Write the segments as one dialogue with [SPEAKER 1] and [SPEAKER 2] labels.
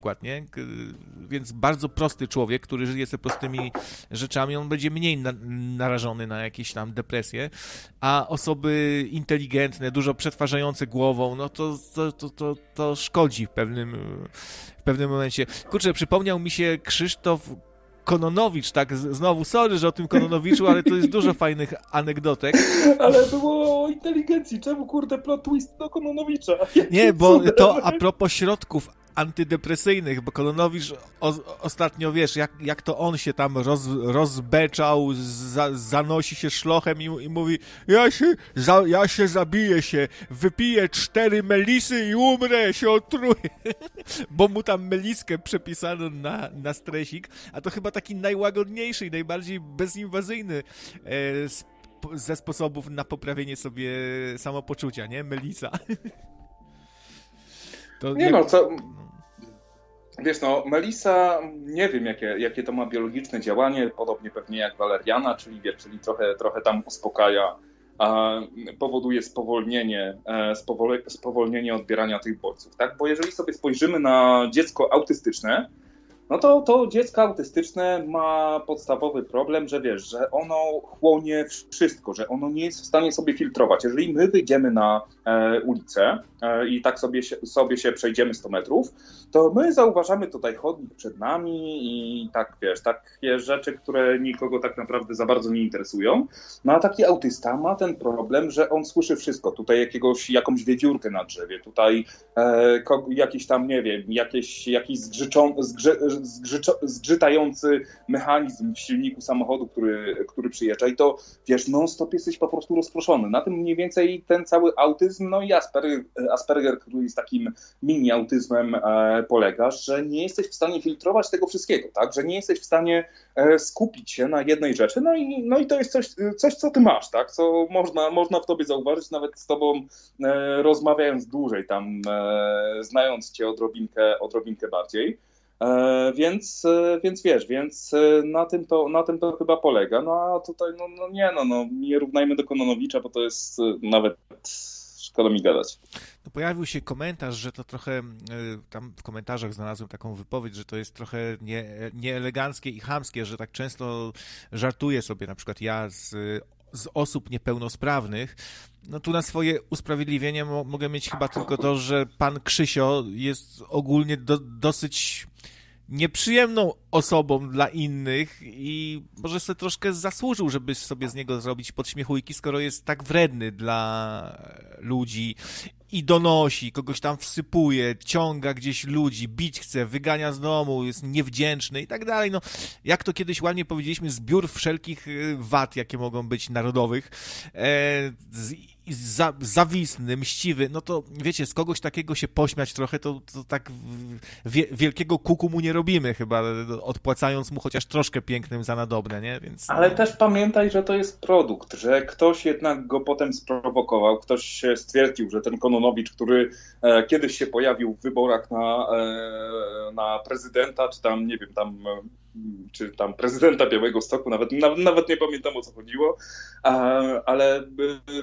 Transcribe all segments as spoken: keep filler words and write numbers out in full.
[SPEAKER 1] przykład, nie? Więc bardzo prosty człowiek, który żyje sobie prostymi rzeczami, on będzie mniej na, narażony na jakieś tam depresje, a osoby inteligentne, dużo przetwarzające głową, no to, to, to, to, to szkodzi w pewnym, w pewnym momencie. Kurczę, przypomniał mi się Krzysztof Kononowicz, tak, znowu, sorry, że o tym Kononowiczu, ale to jest dużo fajnych anegdotek.
[SPEAKER 2] Ale było o inteligencji, czemu kurde plot twist do Kononowicza?
[SPEAKER 1] Nie, bo to a propos środków antydepresyjnych, bo Kononowicz o, ostatnio, wiesz, jak, jak to on się tam roz, rozbeczał, za, zanosi się szlochem i, i mówi, ja się, za, ja się zabiję się, wypiję cztery melisy i umrę, się otruję, bo mu tam meliskę przepisano na, na stresik, a to chyba taki najłagodniejszy i najbardziej bezinwazyjny e, sp, ze sposobów na poprawienie sobie samopoczucia, nie? Melisa.
[SPEAKER 2] To nie jak... no, co... Wiesz, no, melisa, nie wiem, jakie, jakie to ma biologiczne działanie, podobnie pewnie jak waleriana, czyli, wiesz, czyli trochę, trochę tam uspokaja, a powoduje spowolnienie, spowol... spowolnienie odbierania tych bodźców, tak? Bo jeżeli sobie spojrzymy na dziecko autystyczne, no to to dziecko autystyczne ma podstawowy problem, że wiesz, że ono chłonie wszystko, że ono nie jest w stanie sobie filtrować. Jeżeli my wyjdziemy na e, ulicę e, i tak sobie się, sobie się przejdziemy sto metrów, to my zauważamy tutaj chodnik przed nami i tak, wiesz, takie rzeczy, które nikogo tak naprawdę za bardzo nie interesują. No a taki autysta ma ten problem, że on słyszy wszystko. Tutaj jakiegoś, jakąś wiewiórkę na drzewie, tutaj e, ko, jakiś tam, nie wiem, jakieś, jakiś zgrzyczą, zgrze, Zgrzyczo, zgrzytający mechanizm w silniku samochodu, który, który przyjeżdża i to, wiesz, non-stop jesteś po prostu rozproszony. Na tym mniej więcej ten cały autyzm, no i Asperger, Asperger który jest takim mini-autyzmem, e, polega, że nie jesteś w stanie filtrować tego wszystkiego, tak, że nie jesteś w stanie e, skupić się na jednej rzeczy, no i, no i to jest coś, coś, co ty masz, tak, co można, można w tobie zauważyć, nawet z tobą e, rozmawiając dłużej tam, e, znając cię odrobinkę, odrobinkę bardziej. E, więc, e, więc wiesz, więc e, na tym to, na tym to chyba polega. No a tutaj, no, no nie, no, no nie równajmy do Kononowicza, bo to jest e, nawet szkoda mi gadać.
[SPEAKER 1] No pojawił się komentarz, że to trochę, e, tam w komentarzach znalazłem taką wypowiedź, że to jest trochę nie, nieeleganckie i chamskie, że tak często żartuję sobie, na przykład ja z z osób niepełnosprawnych. No tu na swoje usprawiedliwienie mo- mogę mieć chyba tylko to, że pan Krzysio jest ogólnie do, dosyć nieprzyjemną osobą dla innych i może sobie troszkę zasłużył, żeby sobie z niego zrobić podśmiechujki, skoro jest tak wredny dla ludzi i donosi, kogoś tam wsypuje, ciąga gdzieś ludzi, bić chce, wygania z domu, jest niewdzięczny i tak dalej. No, jak to kiedyś ładnie powiedzieliśmy, zbiór wszelkich wad, jakie mogą być narodowych, e, z, za, zawisny, mściwy, no to wiecie, z kogoś takiego się pośmiać trochę, to, to tak wie, wielkiego kuku mu nie robimy chyba, odpłacając mu chociaż troszkę pięknym za nadobne, nie? Więc,
[SPEAKER 2] ale
[SPEAKER 1] no.
[SPEAKER 2] też pamiętaj, że to jest produkt, że ktoś jednak go potem sprowokował, ktoś stwierdził, że ten Kononowicz, który e, kiedyś się pojawił w wyborach na, e, na prezydenta, czy tam, nie wiem, tam czy tam prezydenta Białegostoku, nawet, nawet, nawet nie pamiętam, o co chodziło, a, ale e,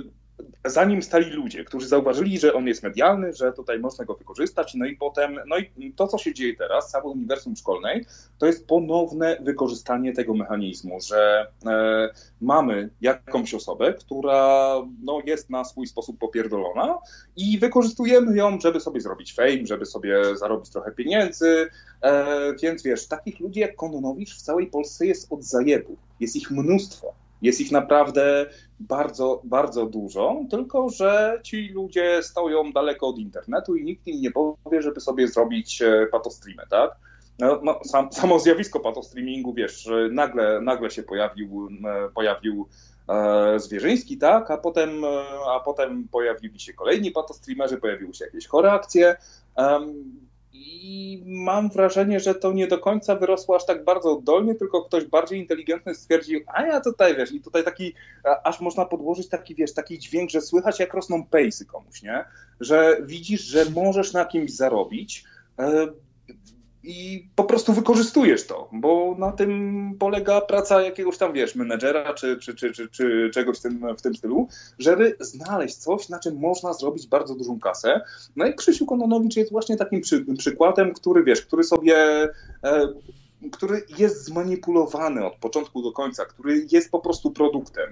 [SPEAKER 2] za nim stali ludzie, którzy zauważyli, że on jest medialny, że tutaj można go wykorzystać, no i potem, no i to, co się dzieje teraz, całe uniwersum szkolnej, to jest ponowne wykorzystanie tego mechanizmu, że e, mamy jakąś osobę, która no, jest na swój sposób popierdolona i wykorzystujemy ją, żeby sobie zrobić fame, żeby sobie zarobić trochę pieniędzy, e, więc wiesz, takich ludzi jak Kononowicz w całej Polsce jest od zajebu, jest ich mnóstwo. Jest ich naprawdę bardzo, bardzo dużo, tylko że ci ludzie stoją daleko od internetu i nikt im nie powie, żeby sobie zrobić patostreamę, tak? No, no, sam, samo zjawisko patostreamingu, wiesz, nagle, nagle się pojawił, pojawił e, Zwierzyński, tak? A potem, a potem pojawili się kolejni patostreamerzy, pojawiły się jakieś chore akcje. Um, I mam wrażenie, że to nie do końca wyrosło aż tak bardzo oddolnie, tylko ktoś bardziej inteligentny stwierdził, a ja tutaj, wiesz, i tutaj taki, aż można podłożyć taki, wiesz, taki dźwięk, że słychać jak rosną pejsy komuś, nie? Że widzisz, że możesz na kimś zarobić yy, i po prostu wykorzystujesz to, bo na tym polega praca jakiegoś tam, wiesz, menedżera czy, czy, czy, czy, czy czegoś w tym, w tym stylu, żeby znaleźć coś, na czym można zrobić bardzo dużą kasę. No i Krzysiu Kononowicz jest właśnie takim przy, przykładem, który, wiesz, który sobie... E, który jest zmanipulowany od początku do końca, który jest po prostu produktem.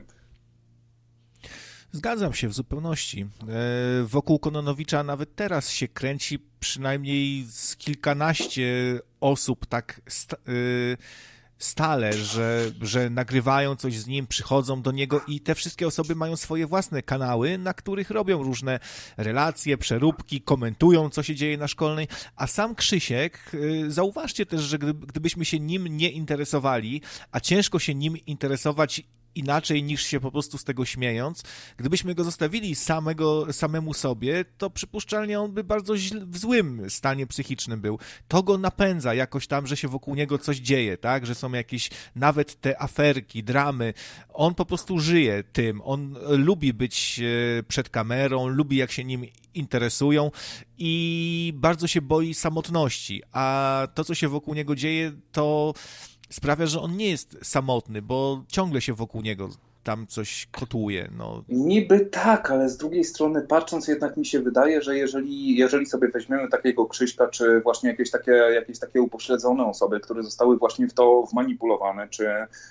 [SPEAKER 1] Zgadzam się w zupełności. Wokół Kononowicza nawet teraz się kręci przynajmniej z kilkanaście osób tak sta- stale, że, że nagrywają coś z nim, przychodzą do niego i te wszystkie osoby mają swoje własne kanały, na których robią różne relacje, przeróbki, komentują, co się dzieje na Szkolnej, a sam Krzysiek, zauważcie też, że gdybyśmy się nim nie interesowali, a ciężko się nim interesować inaczej niż się po prostu z tego śmiejąc. Gdybyśmy go zostawili samego, samemu sobie, to przypuszczalnie on by bardzo źle, w złym stanie psychicznym był. To go napędza jakoś tam, że się wokół niego coś dzieje, tak? Że są jakieś nawet te aferki, dramy. On po prostu żyje tym. On lubi być przed kamerą, lubi jak się nim interesują i bardzo się boi samotności. A to, co się wokół niego dzieje, to sprawia, że on nie jest samotny, bo ciągle się wokół niego tam coś kotłuje. No.
[SPEAKER 2] Niby tak, ale z drugiej strony patrząc jednak mi się wydaje, że jeżeli, jeżeli sobie weźmiemy takiego Krzyśka, czy właśnie jakieś takie, jakieś takie upośledzone osoby, które zostały właśnie w to wmanipulowane, czy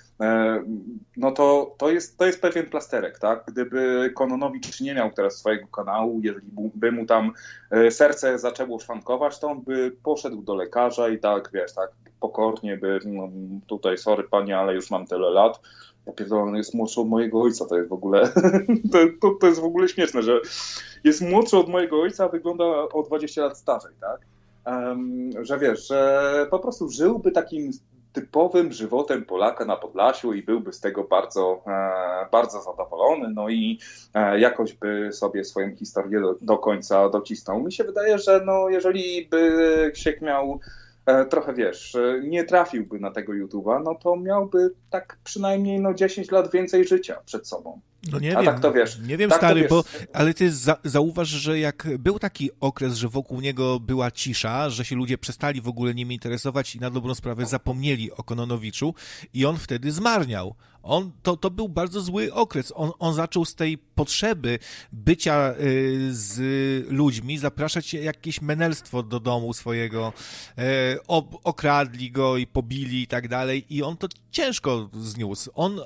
[SPEAKER 2] no to, to, jest, to jest pewien plasterek, tak? Gdyby Kononowicz nie miał teraz swojego kanału, jeżeli by mu tam serce zaczęło szwankować, to on by poszedł do lekarza i tak, wiesz, tak pokornie by, no, tutaj sorry panie, ale już mam tyle lat. Ja pierdolę, on jest młodszy od mojego ojca, to jest w ogóle, to, to, to jest w ogóle śmieszne, że jest młodszy od mojego ojca, a wygląda o dwadzieścia lat starzej, tak? Um, że wiesz, że po prostu żyłby takim typowym żywotem Polaka na Podlasiu i byłby z tego bardzo, e, bardzo zadowolony, no i e, jakoś by sobie swoją historię do, do końca docisnął. Mi się wydaje, że no, jeżeli by Ksiek miał trochę, wiesz, nie trafiłby na tego YouTube'a, no to miałby tak przynajmniej no dziesięć lat więcej życia przed sobą.
[SPEAKER 1] No nie
[SPEAKER 2] A
[SPEAKER 1] wiem,
[SPEAKER 2] tak to wiesz.
[SPEAKER 1] nie wiem
[SPEAKER 2] tak
[SPEAKER 1] stary,
[SPEAKER 2] wiesz.
[SPEAKER 1] bo, ale ty za, zauważ, że jak był taki okres, że wokół niego była cisza, że się ludzie przestali w ogóle nim interesować i na dobrą sprawę zapomnieli o Kononowiczu i on wtedy zmarniał. On, to, to był bardzo zły okres. On, on zaczął z tej potrzeby bycia y, z ludźmi zapraszać jakieś menelstwo do domu swojego. Y, ob, okradli go i pobili i tak dalej i on to ciężko zniósł. On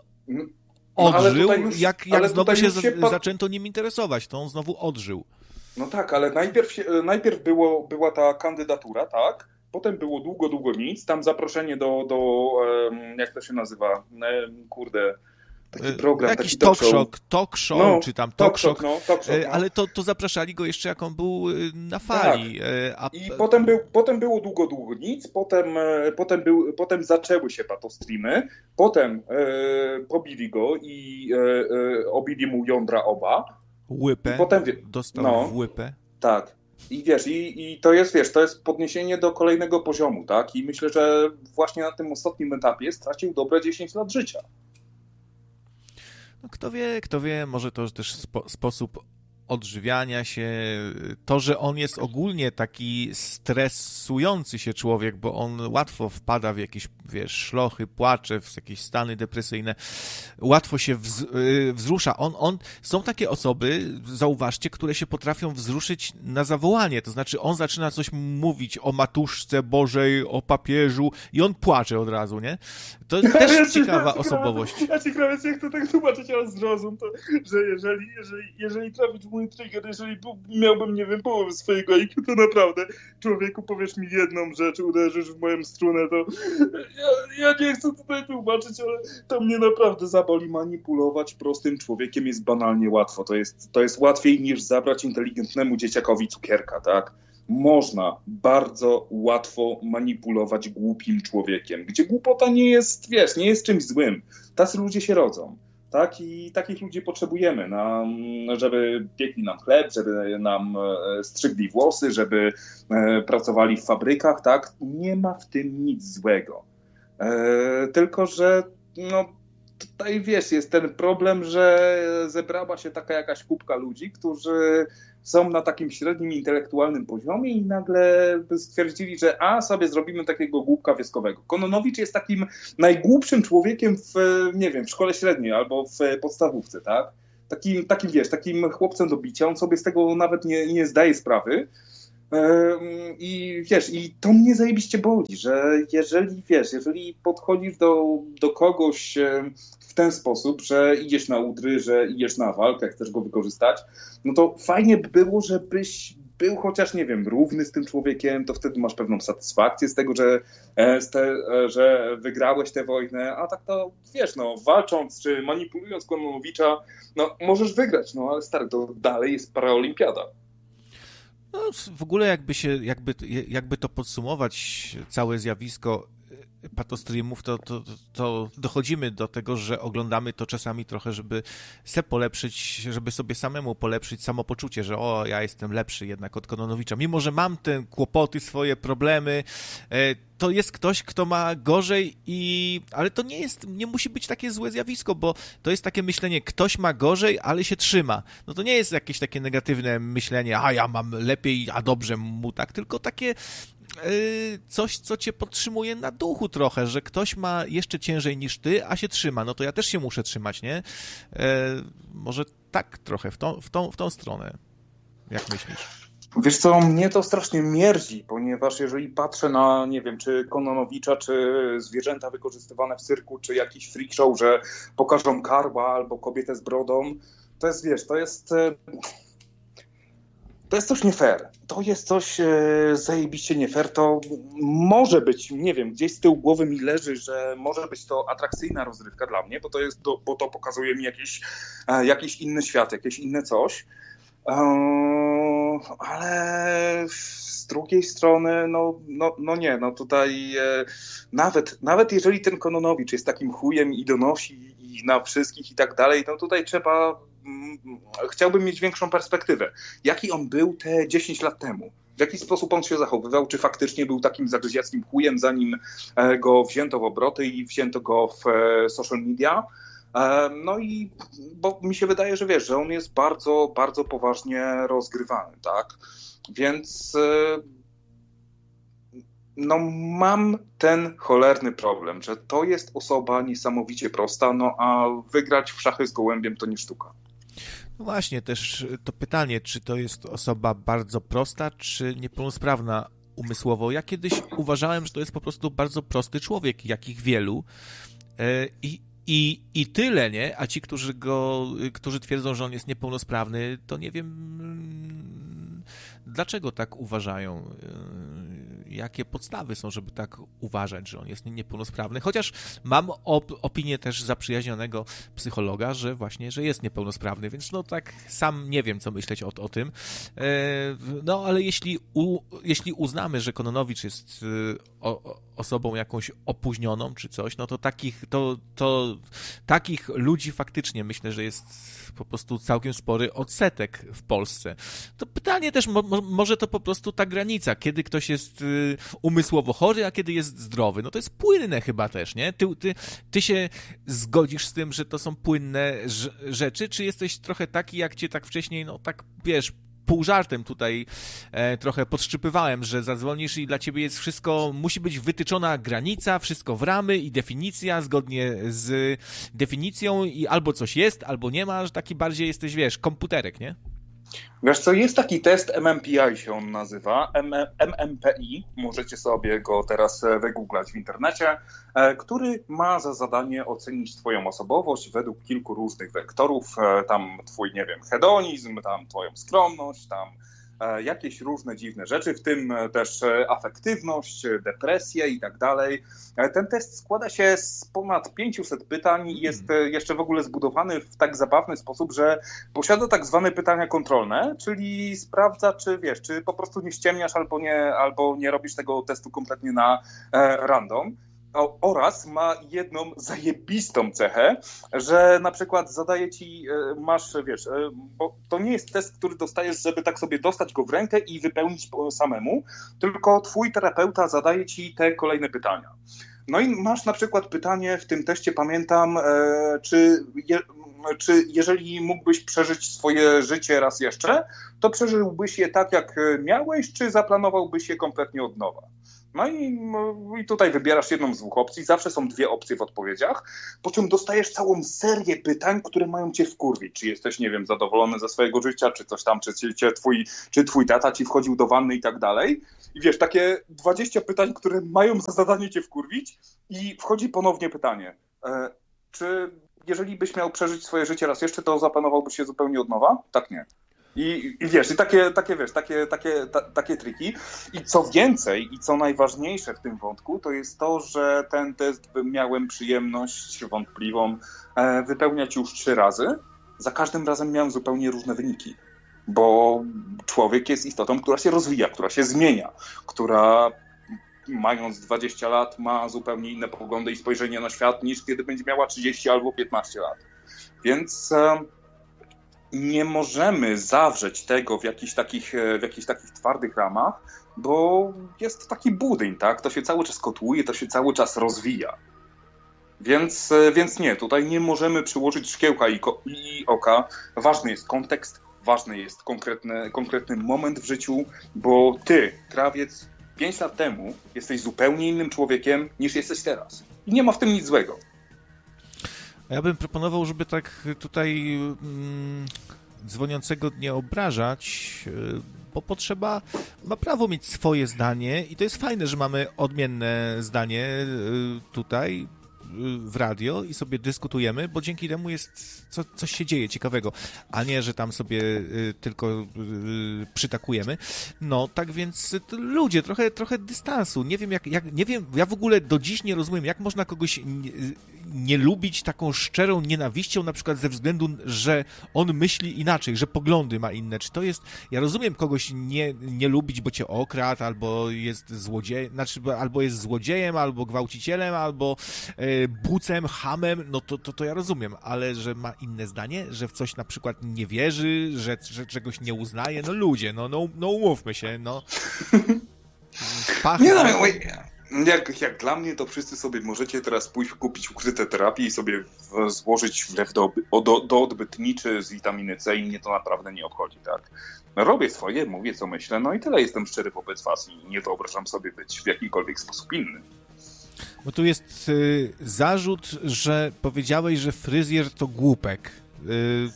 [SPEAKER 1] odżył, no, już, jak, jak znowu się, się pa... zaczęto nim interesować, to on znowu odżył.
[SPEAKER 2] No tak, ale najpierw, się, najpierw było, była ta kandydatura, tak? Potem było długo, długo nic. Tam zaproszenie do, do jak to się nazywa? Kurde, taki program,
[SPEAKER 1] jakiś
[SPEAKER 2] taki talk
[SPEAKER 1] show.
[SPEAKER 2] show.
[SPEAKER 1] Talk show,
[SPEAKER 2] no,
[SPEAKER 1] czy tam talk,
[SPEAKER 2] talk
[SPEAKER 1] show.
[SPEAKER 2] No, talk show no.
[SPEAKER 1] Ale to, to zapraszali go jeszcze jak on był na fali.
[SPEAKER 2] Tak.
[SPEAKER 1] A...
[SPEAKER 2] I potem, był, potem było długo, długo nic. Potem, potem, był, potem zaczęły się patostreamy. Potem e, pobili go i e, e, obili mu jądra oba.
[SPEAKER 1] Łypę.
[SPEAKER 2] I potem,
[SPEAKER 1] dostał
[SPEAKER 2] no,
[SPEAKER 1] w łypę.
[SPEAKER 2] Tak. I wiesz, i, i to jest, wiesz, to jest podniesienie do kolejnego poziomu, tak? I myślę, że właśnie na tym ostatnim etapie stracił dobre dziesięć lat życia.
[SPEAKER 1] No kto wie, kto wie, może to też spo, sposób odżywiania się, to, że on jest ogólnie taki stresujący się człowiek, bo on łatwo wpada w jakieś, wiesz, szlochy, płacze, w jakieś stany depresyjne, łatwo się wz, wzrusza. On, on, są takie osoby, zauważcie, które się potrafią wzruszyć na zawołanie, to znaczy on zaczyna coś mówić o Matuszce Bożej, o papieżu i on płacze od razu, nie? To też ja ciekawa
[SPEAKER 2] ci,
[SPEAKER 1] osobowość.
[SPEAKER 2] Ja ci krawię, jak to tak tłumaczyć, ale zrozum to, że jeżeli, jeżeli, jeżeli trafić mój trigger, jeżeli miałbym, nie wiem, połowę swojego I Q, to naprawdę, człowieku, powiesz mi jedną rzecz, uderzysz w moją strunę, to ja, ja nie chcę tutaj tłumaczyć, ale to mnie naprawdę zaboli. Manipulować prostym człowiekiem jest banalnie łatwo. To jest, to jest łatwiej niż zabrać inteligentnemu dzieciakowi cukierka, tak? Można bardzo łatwo manipulować głupim człowiekiem, gdzie głupota nie jest, wiesz, nie jest czymś złym. Tacy ludzie się rodzą. Tak? I takich ludzi potrzebujemy, na, żeby piekli nam chleb, żeby nam strzygli włosy, żeby e, pracowali w fabrykach, tak? Nie ma w tym nic złego. E, tylko, że no, tutaj wiesz, jest ten problem, że zebrała się taka jakaś kubka ludzi, którzy są na takim średnim intelektualnym poziomie i nagle stwierdzili, że a sobie zrobimy takiego głupka wioskowego. Kononowicz jest takim najgłupszym człowiekiem w, nie wiem, w szkole średniej albo w podstawówce, tak? Takim, takim, wiesz, takim chłopcem do bicia, on sobie z tego nawet nie, nie zdaje sprawy. I wiesz, i to mnie zajebiście boli, że jeżeli, wiesz, jeżeli podchodzisz do, do kogoś w ten sposób, że idziesz na udry, że idziesz na walkę, chcesz go wykorzystać, no to fajnie by było, żebyś był chociaż, nie wiem, równy z tym człowiekiem, to wtedy masz pewną satysfakcję z tego, że, z te, że wygrałeś tę wojnę, a tak to, wiesz, no, walcząc czy manipulując Kononowicza, no, możesz wygrać, no, ale stary, to dalej jest paraolimpiada.
[SPEAKER 1] No, w ogóle jakby się, jakby, jakby to podsumować, całe zjawisko patostreamów, to, to, to dochodzimy do tego, że oglądamy to czasami trochę, żeby se polepszyć, żeby sobie samemu polepszyć samopoczucie, że o, ja jestem lepszy jednak od Kononowicza. Mimo że mam te kłopoty, swoje problemy, to jest ktoś, kto ma gorzej i... Ale to nie jest, nie musi być takie złe zjawisko, bo to jest takie myślenie, ktoś ma gorzej, ale się trzyma. No to nie jest jakieś takie negatywne myślenie, a ja mam lepiej, a dobrze mu tak, tylko takie coś, co cię podtrzymuje na duchu trochę, że ktoś ma jeszcze ciężej niż ty, a się trzyma. No to ja też się muszę trzymać, nie? Może tak trochę, w tą, w tą, w tą stronę. Jak myślisz?
[SPEAKER 2] Wiesz co, mnie to strasznie mierzi, ponieważ jeżeli patrzę na, nie wiem, czy Kononowicza, czy zwierzęta wykorzystywane w cyrku, czy jakiś freak show, że pokażą karła albo kobietę z brodą, to jest, wiesz, to jest... To jest coś nie fair. To jest coś e, zajebiście nie fair. To może być, nie wiem, gdzieś z tyłu głowy mi leży, że może być to atrakcyjna rozrywka dla mnie, bo to jest, do, bo to pokazuje mi jakiś, e, jakiś inny świat, jakieś inne coś. E, ale z drugiej strony, no, no, no nie, no tutaj e, nawet, nawet jeżeli ten Kononowicz jest takim chujem i donosi i na wszystkich i tak dalej, no tutaj trzeba... Chciałbym mieć większą perspektywę. Jaki on był te dziesięć lat temu? W jaki sposób on się zachowywał? Czy faktycznie był takim zagryziackim chujem, zanim go wzięto w obroty i wzięto go w social media? No i bo mi się wydaje, że wiesz, że on jest bardzo, bardzo poważnie rozgrywany, tak? Więc no mam ten cholerny problem, że to jest osoba niesamowicie prosta, no a wygrać w szachy z gołębiem to nie sztuka.
[SPEAKER 1] No właśnie, też to pytanie, czy to jest osoba bardzo prosta, czy niepełnosprawna umysłowo. Ja kiedyś uważałem, że to jest po prostu bardzo prosty człowiek, jakich wielu. I, i, i tyle, nie? A ci, którzy go, którzy twierdzą, że on jest niepełnosprawny, to nie wiem, dlaczego tak uważają. Jakie podstawy są, żeby tak uważać, że on jest niepełnosprawny. Chociaż mam op- opinię też zaprzyjaźnionego psychologa, że właśnie, że jest niepełnosprawny, więc no tak sam nie wiem, co myśleć o, o tym. E, no ale jeśli, u, jeśli uznamy, że Kononowicz jest o, osobą jakąś opóźnioną czy coś, no to takich, to, to takich ludzi faktycznie myślę, że jest po prostu całkiem spory odsetek w Polsce. To pytanie też, mo, może to po prostu ta granica, kiedy ktoś jest y, umysłowo chory, a kiedy jest zdrowy. No to jest płynne chyba też, nie? Ty, ty, ty się zgodzisz z tym, że to są płynne rzeczy, czy jesteś trochę taki, jak cię tak wcześniej, no tak, wiesz, pół żartem tutaj e, trochę podszczypywałem, że zadzwonisz i dla ciebie jest wszystko, musi być wytyczona granica, wszystko w ramy i definicja zgodnie z definicją i albo coś jest, albo nie ma, że taki bardziej jesteś, wiesz, komputerek, nie?
[SPEAKER 2] Wiesz co, jest taki test M M P I się on nazywa, M M P I, możecie sobie go teraz wygooglać w internecie, który ma za zadanie ocenić twoją osobowość według kilku różnych wektorów, tam twój, nie wiem, hedonizm, tam twoją skromność, tam jakieś różne dziwne rzeczy, w tym też afektywność, depresję i tak dalej. Ten test składa się z ponad pięciuset pytań i jest jeszcze w ogóle zbudowany w tak zabawny sposób, że posiada tak zwane pytania kontrolne, czyli sprawdza, czy wiesz, czy po prostu nie ściemniasz albo nie, albo nie robisz tego testu kompletnie na random. Oraz ma jedną zajebistą cechę, że na przykład zadaje ci, masz, wiesz, bo to nie jest test, który dostajesz, żeby tak sobie dostać go w rękę i wypełnić samemu, tylko twój terapeuta zadaje ci te kolejne pytania. No i masz na przykład pytanie w tym teście, pamiętam, czy, je, czy jeżeli mógłbyś przeżyć swoje życie raz jeszcze, to przeżyłbyś je tak, jak miałeś, czy zaplanowałbyś je kompletnie od nowa? No i, i tutaj wybierasz jedną z dwóch opcji, zawsze są dwie opcje w odpowiedziach, po czym dostajesz całą serię pytań, które mają cię wkurwić. Czy jesteś, nie wiem, zadowolony ze swojego życia, czy coś tam, czy, czy, twój, czy twój tata ci wchodził do wanny i tak dalej. I wiesz, takie dwadzieścia pytań, które mają za zadanie cię wkurwić i wchodzi ponownie pytanie, e, czy jeżeli byś miał przeżyć swoje życie raz jeszcze, to zaplanowałbyś się zupełnie od nowa? Tak, nie. I, i wiesz, i takie, takie, wiesz, takie, takie, ta, takie triki. I co więcej, i co najważniejsze w tym wątku, to jest to, że ten test miałem przyjemność wątpliwą e, wypełniać już trzy razy. Za każdym razem miałem zupełnie różne wyniki. Bo człowiek jest istotą, która się rozwija, która się zmienia, która mając dwadzieścia lat ma zupełnie inne poglądy i spojrzenie na świat niż kiedy będzie miała trzydzieści albo piętnaście lat. Więc e, nie możemy zawrzeć tego w jakichś takich, w jakichś takich twardych ramach, bo jest to taki budyń, tak? To się cały czas kotłuje, to się cały czas rozwija. Więc, więc nie, tutaj nie możemy przyłożyć szkiełka i, ko- i oka. Ważny jest kontekst, ważny jest konkretny, konkretny moment w życiu, bo ty, krawiec, pięć lat temu jesteś zupełnie innym człowiekiem niż jesteś teraz. I nie ma w tym nic złego.
[SPEAKER 1] Ja bym proponował, żeby tak tutaj mm, dzwoniącego nie obrażać, bo potrzeba, ma prawo mieć swoje zdanie i to jest fajne, że mamy odmienne zdanie tutaj w radio i sobie dyskutujemy, bo dzięki temu jest co, coś się dzieje ciekawego, a nie, że tam sobie y, tylko y, przytakujemy. No, tak więc y, ludzie, trochę, trochę dystansu. Nie wiem, jak, jak, nie wiem, ja w ogóle do dziś nie rozumiem, jak można kogoś nie, nie lubić taką szczerą nienawiścią, na przykład ze względu, że on myśli inaczej, że poglądy ma inne. Czy to jest, ja rozumiem kogoś nie, nie lubić, bo cię okradł, albo jest złodziejem, znaczy, albo jest złodziejem, albo gwałcicielem, albo y, bucem, hamem, no to, to, to ja rozumiem, ale że ma inne zdanie, że w coś na przykład nie wierzy, że, że czegoś nie uznaje, no ludzie, no, no, no umówmy się, no. Pach,
[SPEAKER 2] nie no, jak, jak dla mnie, to wszyscy sobie możecie teraz pójść kupić ukryte terapie i sobie w, złożyć wlew do, do, do odbytniczy z witaminy C i mnie to naprawdę nie obchodzi, tak? Robię swoje, mówię co myślę, no i tyle, jestem szczery wobec was i nie wyobrażam sobie być w jakikolwiek sposób inny.
[SPEAKER 1] Bo tu jest y, zarzut, że powiedziałeś, że fryzjer to głupek, y,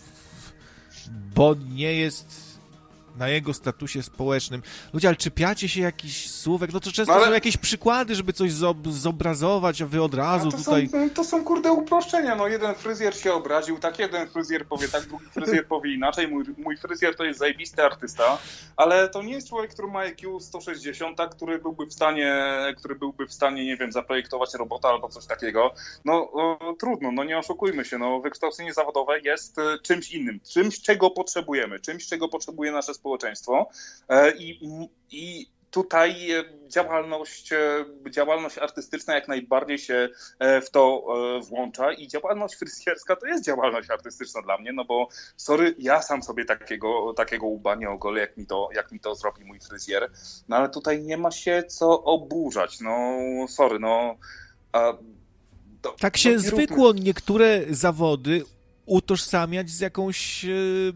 [SPEAKER 1] bo nie jest na jego statusie społecznym. Ludzie, ale czepiacie się jakichś słówek, no to często no ale... są jakieś przykłady, żeby coś zob- zobrazować, a wy od razu
[SPEAKER 2] to
[SPEAKER 1] tutaj...
[SPEAKER 2] Są, to są kurde uproszczenia, no jeden fryzjer się obraził, tak jeden fryzjer powie tak, drugi fryzjer powie inaczej, mój, mój fryzjer to jest zajebisty artysta, ale to nie jest człowiek, który ma I Q sto sześćdziesiąt, który byłby w stanie, który byłby w stanie, nie wiem, zaprojektować robota albo coś takiego. No o, trudno, no nie oszukujmy się, no wykształcenie zawodowe jest czymś innym, czymś, czego potrzebujemy, czymś, czego potrzebuje nasze społeczeństwo i, i tutaj działalność, działalność artystyczna jak najbardziej się w to włącza i działalność fryzjerska to jest działalność artystyczna dla mnie, no bo sorry, ja sam sobie takiego, takiego łba nie ogolę, jak mi to, jak mi to zrobi mój fryzjer, no ale tutaj nie ma się co oburzać, no sorry, no... A,
[SPEAKER 1] to, tak się zwykło róbmy. Niektóre zawody utożsamiać z jakąś... Yy...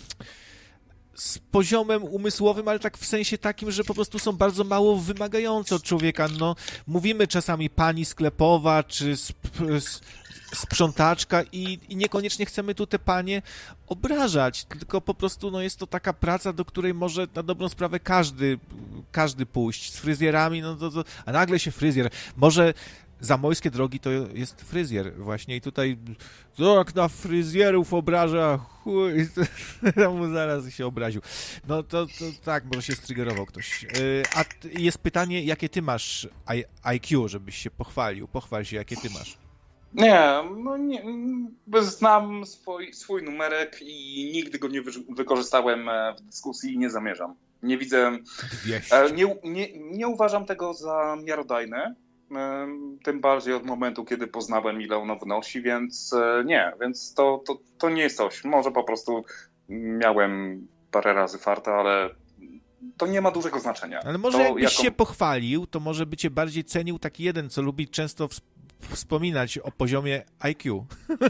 [SPEAKER 1] z poziomem umysłowym, ale tak w sensie takim, że po prostu są bardzo mało wymagające od człowieka. No, mówimy czasami pani sklepowa, czy sp- sprzątaczka i, i niekoniecznie chcemy tu te panie obrażać, tylko po prostu no, jest to taka praca, do której może na dobrą sprawę każdy, każdy pójść. Z fryzjerami, no to, to, a nagle się fryzjer, może Zamojskie Drogi to jest fryzjer właśnie i tutaj jak na fryzjerów obraża, chuj, to mu zaraz się obraził. No to, to tak, może się strygerował ktoś. A jest pytanie, jakie ty masz I Q, żebyś się pochwalił. Pochwal się, jakie ty masz.
[SPEAKER 2] Nie, no nie, znam swój, swój numerek i nigdy go nie wy, wykorzystałem w dyskusji i nie zamierzam. Nie widzę, nie, nie, nie uważam tego za miarodajne. Tym bardziej od momentu, kiedy poznałem, ile ono wnosi, więc nie, więc to, to, to nie jest coś. Może po prostu miałem parę razy farta, ale to nie ma dużego znaczenia.
[SPEAKER 1] Ale może
[SPEAKER 2] to,
[SPEAKER 1] jakbyś
[SPEAKER 2] jaką...
[SPEAKER 1] się pochwalił, to może by cię bardziej cenił taki jeden, co lubi często w... wspominać o poziomie I Q.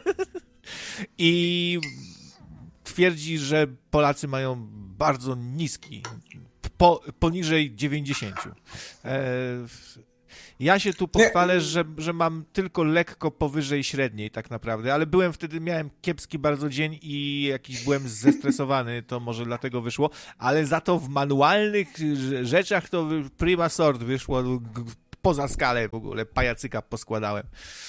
[SPEAKER 1] I twierdzi, że Polacy mają bardzo niski, po, poniżej dziewięćdziesiąt. E, ja się tu pochwalę, że, że mam tylko lekko powyżej średniej tak naprawdę, ale byłem wtedy, miałem kiepski bardzo dzień i jakiś byłem zestresowany, to może dlatego wyszło, ale za to w manualnych rzeczach to prima sort wyszło, poza skalę w ogóle, pajacyka poskładałem.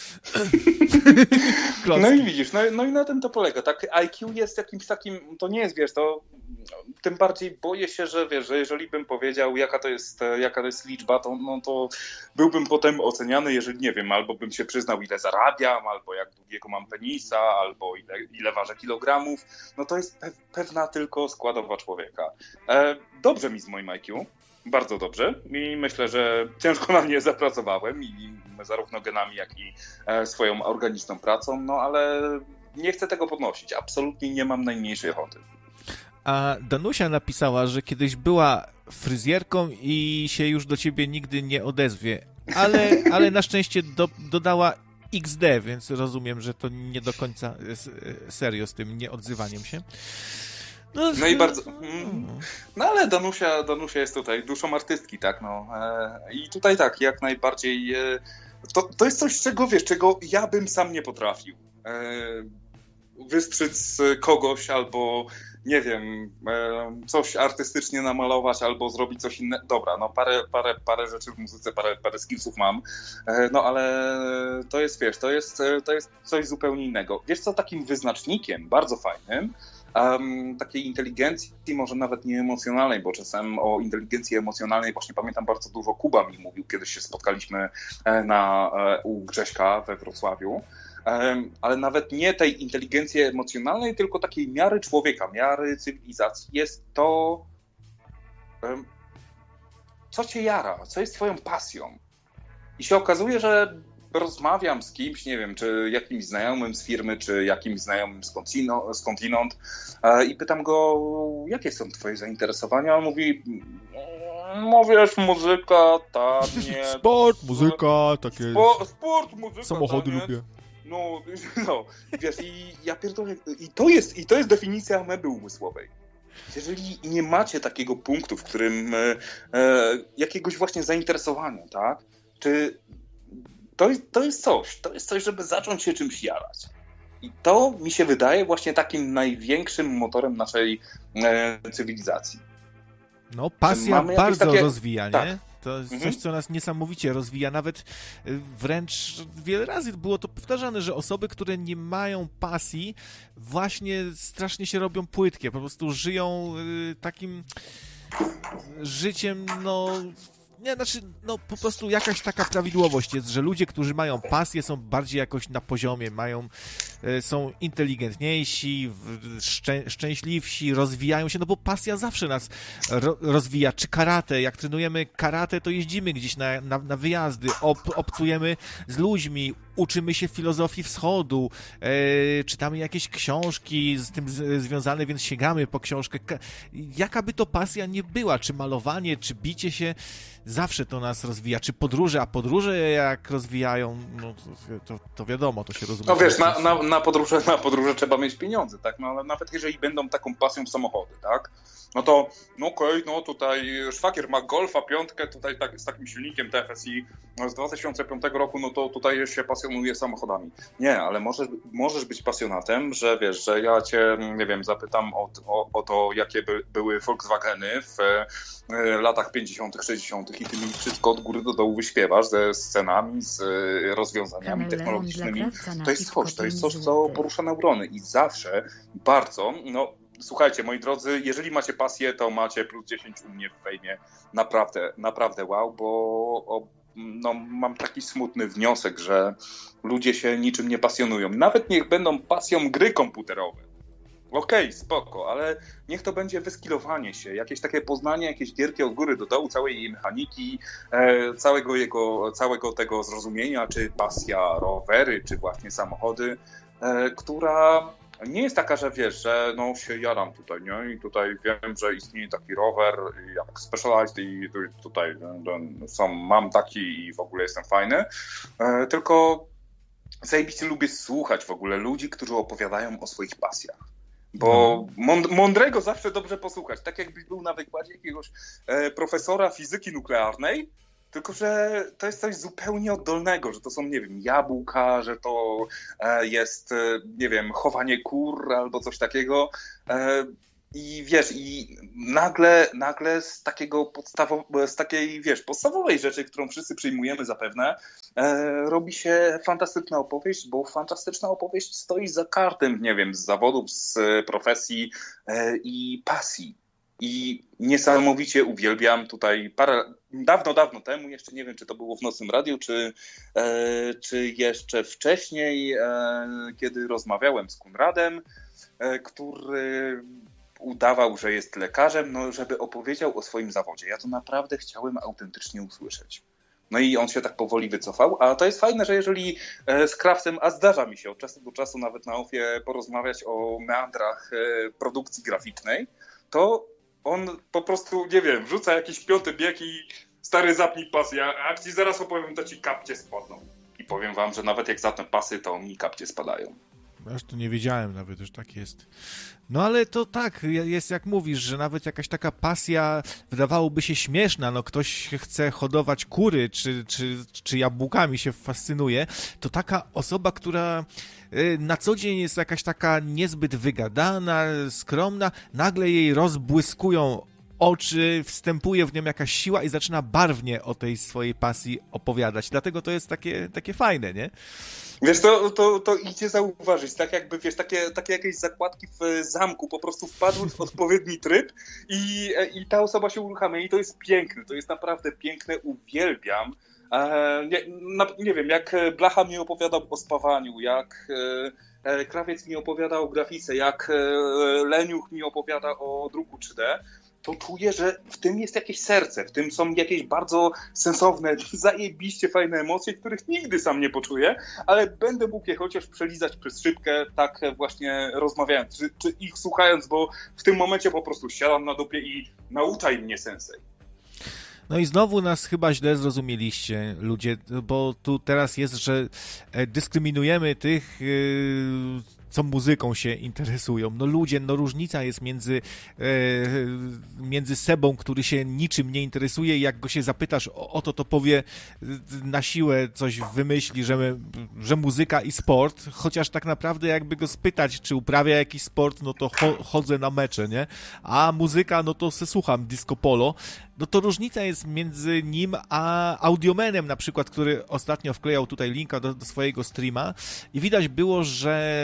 [SPEAKER 2] No i widzisz, no, no i na tym to polega, tak? I Q jest jakimś takim, to nie jest, wiesz, to tym bardziej boję się, że wiesz, że jeżeli bym powiedział, jaka to jest, jaka to jest liczba, to, no, to byłbym potem oceniany, jeżeli nie wiem, albo bym się przyznał, ile zarabiam, albo jak długiego mam penisa, albo ile, ile ważę kilogramów, no to jest pe- pewna tylko składowa człowieka. E, dobrze mi z moim I Q. Bardzo dobrze i myślę, że ciężko na mnie zapracowałem i zarówno genami, jak i swoją organiczną pracą, no ale nie chcę tego podnosić. Absolutnie nie mam najmniejszej ochoty.
[SPEAKER 1] A Danusia napisała, że kiedyś była fryzjerką i się już do ciebie nigdy nie odezwie, ale, ale na szczęście do, dodała X D, więc rozumiem, że to nie do końca serio z tym nieodzywaniem się.
[SPEAKER 2] No, no i bardzo. No ale Danusia, Danusia jest tutaj duszą artystki, tak, no. I tutaj tak, jak najbardziej. To, to jest coś, czego wiesz, czego ja bym sam nie potrafił. Wystrzec kogoś albo, nie wiem, coś artystycznie namalować albo zrobić coś innego. Dobra, no parę, parę, parę rzeczy w muzyce, parę, parę skillsów mam, no ale to jest, wiesz, to jest, to jest coś zupełnie innego. Wiesz co, takim wyznacznikiem bardzo fajnym, Um, takiej inteligencji, może nawet nie emocjonalnej, bo czasem o inteligencji emocjonalnej właśnie pamiętam bardzo dużo. Kuba mi mówił, kiedyś się spotkaliśmy na, u Grześka we Wrocławiu, um, ale nawet nie tej inteligencji emocjonalnej, tylko takiej miary człowieka, miary cywilizacji. Jest to, um, co cię jara, co jest twoją pasją. I się okazuje, że rozmawiam z kimś, nie wiem, czy jakimś znajomym z firmy, czy jakimś znajomym skądinąd i pytam go, jakie są twoje zainteresowania? On mówi, no wiesz, muzyka, ta, nie...
[SPEAKER 1] Sport, muzyka, takie...
[SPEAKER 2] Spo, sport, muzyka,
[SPEAKER 1] samochody
[SPEAKER 2] ta,
[SPEAKER 1] lubię.
[SPEAKER 2] No, no, wiesz, i ja pierdolę, i to jest, i to jest definicja ameby umysłowej. Jeżeli nie macie takiego punktu, w którym e, jakiegoś właśnie zainteresowania, tak, czy To jest, to jest coś, to jest coś, żeby zacząć się czymś jarać. I to mi się wydaje właśnie takim największym motorem naszej e, cywilizacji.
[SPEAKER 1] No, pasja bardzo takie... rozwija, nie?
[SPEAKER 2] Tak.
[SPEAKER 1] To jest
[SPEAKER 2] mhm.
[SPEAKER 1] coś, co nas niesamowicie rozwija. Nawet wręcz wiele razy było to powtarzane, że osoby, które nie mają pasji, właśnie strasznie się robią płytkie. Po prostu żyją y, takim życiem, no... Nie, znaczy, no po prostu jakaś taka prawidłowość jest, że ludzie, którzy mają pasję, są bardziej jakoś na poziomie, mają, są inteligentniejsi, szczę, szczęśliwsi, rozwijają się, no bo pasja zawsze nas ro, rozwija. Czy karate, jak trenujemy karate, to jeździmy gdzieś na, na, na wyjazdy, ob, obcujemy z ludźmi, uczymy się filozofii wschodu, e, czytamy jakieś książki z tym z, związane, więc sięgamy po książkę. Jaka by to pasja nie była, czy malowanie, czy bicie się, zawsze to nas rozwija. Czy podróże, a podróże jak rozwijają, no to, to, to wiadomo, to się rozumie.
[SPEAKER 2] No wiesz, na, na, na, podróże, na podróże trzeba mieć pieniądze, tak? No ale nawet jeżeli będą taką pasją samochody, tak? No to, no okej, okay, no tutaj szwagier ma Golfa piątkę, tutaj tak, z takim silnikiem T F S I z dwa tysiące piątego roku, no to tutaj się pasjonuje samochodami. Nie, ale możesz, możesz być pasjonatem, że wiesz, że ja cię, nie wiem, zapytam o, o, o to, jakie by, były Volkswageny w e, latach pięćdziesiątych, sześćdziesiątych i ty mi wszystko od góry do dołu wyśpiewasz ze scenami, z e, rozwiązaniami technologicznymi. To jest coś, to jest coś, co porusza neurony i zawsze bardzo, no słuchajcie, moi drodzy, jeżeli macie pasję, to macie plus dziesięć u mnie w fejmie. Naprawdę, naprawdę wow, bo o, no, mam taki smutny wniosek, że ludzie się niczym nie pasjonują. Nawet niech będą pasją gry komputerowe. Okej, okay, spoko, ale niech to będzie wyskilowanie się, jakieś takie poznanie, jakieś gierki od góry do dołu, całej jej mechaniki, e, całego jego, całego tego zrozumienia, czy pasja rowery, czy właśnie samochody, e, która... nie jest taka, że wiesz, że no się jaram tutaj, nie? I tutaj wiem, że istnieje taki rower jak Specialized i tutaj sam mam taki i w ogóle jestem fajny, tylko zajebiście lubię słuchać w ogóle ludzi, którzy opowiadają o swoich pasjach. Bo mądrego zawsze dobrze posłuchać. Tak jakbyś był na wykładzie jakiegoś profesora fizyki nuklearnej, tylko że to jest coś zupełnie oddolnego, że to są, nie wiem, jabłka, że to jest, nie wiem, chowanie kur albo coś takiego. I wiesz, i nagle, nagle z takiego podstawow- z takiej, wiesz, podstawowej rzeczy, którą wszyscy przyjmujemy zapewne, e, robi się fantastyczna opowieść, bo fantastyczna opowieść stoi za każdym, nie wiem, z zawodów, z profesji e, i pasji. I niesamowicie uwielbiam tutaj parę, dawno, dawno temu, jeszcze nie wiem, czy to było w Nocnym Radiu, czy, e, czy jeszcze wcześniej, e, kiedy rozmawiałem z Konradem, e, który udawał, że jest lekarzem, no żeby opowiedział o swoim zawodzie. Ja to naprawdę chciałem autentycznie usłyszeć. No i on się tak powoli wycofał, a to jest fajne, że jeżeli z Krawcem, a zdarza mi się od czasu do czasu nawet na ofie porozmawiać o meandrach produkcji graficznej, to on po prostu, nie wiem, wrzuca jakiś piąty bieg i stary zapnij pasy, ja jak ci zaraz opowiem, to ci kapcie spadną. I powiem wam, że nawet jak zatnę pasy, to mi kapcie spadają.
[SPEAKER 1] Aż to nie wiedziałem nawet, że tak jest. No ale to tak, jest jak mówisz, że nawet jakaś taka pasja wydawałoby się śmieszna, no ktoś chce hodować kury, czy, czy, czy jabłkami się fascynuje, to taka osoba, która na co dzień jest jakaś taka niezbyt wygadana, skromna, nagle jej rozbłyskują oczy, wstępuje w nią jakaś siła i zaczyna barwnie o tej swojej pasji opowiadać. Dlatego to jest takie, takie fajne, nie?
[SPEAKER 2] Wiesz, to, to, to idzie zauważyć, tak jakby, wiesz, takie, takie jakieś zakładki w zamku po prostu wpadły w odpowiedni tryb i, i ta osoba się uruchamia i to jest piękne, to jest naprawdę piękne, uwielbiam. E, nie, na, nie wiem, jak Blacha mi opowiadał o spawaniu, jak e, Krawiec mi opowiada o grafice, jak e, Leniuch mi opowiada o druku trzy D, to czuję, że w tym jest jakieś serce, w tym są jakieś bardzo sensowne, zajebiście fajne emocje, których nigdy sam nie poczuję, ale będę mógł je chociaż przelizać przez szybkę, tak właśnie rozmawiając, czy, czy ich słuchając, bo w tym momencie po prostu siadam na dupie i nauczaj mnie sensei.
[SPEAKER 1] No i znowu nas chyba źle zrozumieliście, ludzie, bo tu teraz jest, że dyskryminujemy tych, co muzyką się interesują. No ludzie, no różnica jest między, e, między Sebą, który się niczym nie interesuje i jak go się zapytasz o, o to, to powie na siłę coś wymyśli, że, że muzyka i sport, chociaż tak naprawdę jakby go spytać, czy uprawia jakiś sport, no to cho, chodzę na mecze, nie? A muzyka, no to se słucham disco polo. No to różnica jest między nim a Audiomanem na przykład, który ostatnio wklejał tutaj linka do, do swojego streama i widać było, że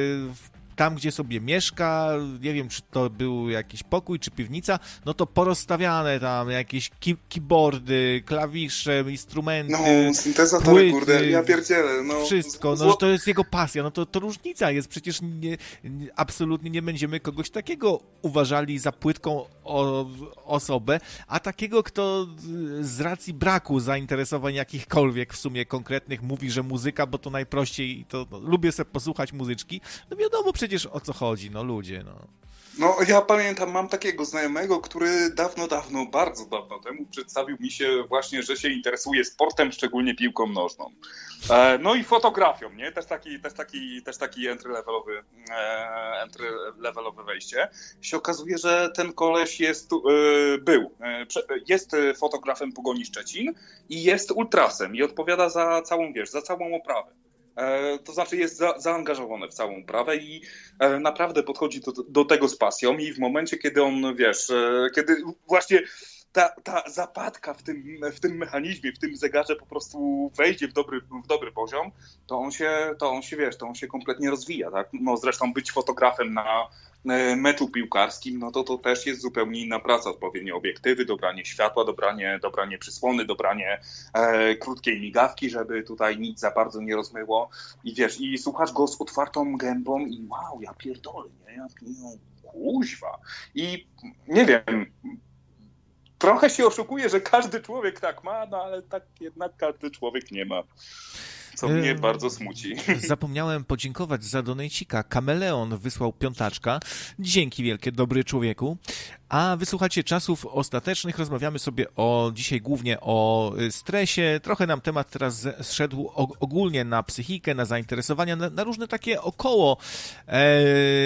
[SPEAKER 1] tam, gdzie sobie mieszka, nie wiem, czy to był jakiś pokój, czy piwnica, no to porozstawiane tam jakieś ki- keyboardy, klawisze, instrumenty,
[SPEAKER 2] no, syntezatory, płyty, kurde, ja pierdzielę, no.
[SPEAKER 1] Wszystko, no, że to jest jego pasja, no to, to różnica jest, przecież nie, nie, absolutnie nie będziemy kogoś takiego uważali za płytką o, osobę, a takiego, kto z racji braku zainteresowań jakichkolwiek w sumie konkretnych mówi, że muzyka, bo to najprościej i to no, lubię sobie posłuchać muzyczki, no wiadomo przecież o co chodzi, no ludzie, no.
[SPEAKER 2] No ja pamiętam, mam takiego znajomego, który dawno, dawno, bardzo dawno temu przedstawił mi się właśnie, że się interesuje sportem, szczególnie piłką nożną. E, no i fotografią, nie? Też taki, też taki, też taki entry-levelowy, e, entry-levelowe wejście. Się okazuje, że ten koleś jest, e, był, e, jest fotografem Pogoni Szczecin i jest ultrasem i odpowiada za całą, wiesz, za całą oprawę. To znaczy jest za, zaangażowany w całą uprawę i e, naprawdę podchodzi do, do tego z pasją i w momencie, kiedy on, wiesz, e, kiedy właśnie ta, ta zapadka w tym, w tym mechanizmie, w tym zegarze po prostu wejdzie w dobry, w dobry poziom, to on się, to on się, wiesz, to on się kompletnie rozwija, tak? No zresztą być fotografem na meczu piłkarskim, no to to też jest zupełnie inna praca, odpowiednie obiektywy, dobranie światła, dobranie, dobranie przysłony, dobranie e, krótkiej migawki, żeby tutaj nic za bardzo nie rozmyło i wiesz, i słuchasz go z otwartą gębą i wow, ja pierdolę, nie, ja no, kuźwa i nie wiem, trochę się oszukuje, że każdy człowiek tak ma, no ale tak jednak każdy człowiek nie ma. co mnie e... bardzo smuci.
[SPEAKER 1] Zapomniałem podziękować za donejcika. Kameleon wysłał piątaczka. Dzięki wielkie, dobry człowieku. A wysłuchacie Czasów Ostatecznych. Rozmawiamy sobie o dzisiaj głównie o stresie. Trochę nam temat teraz zszedł ogólnie na psychikę, na zainteresowania, na, na różne takie około e,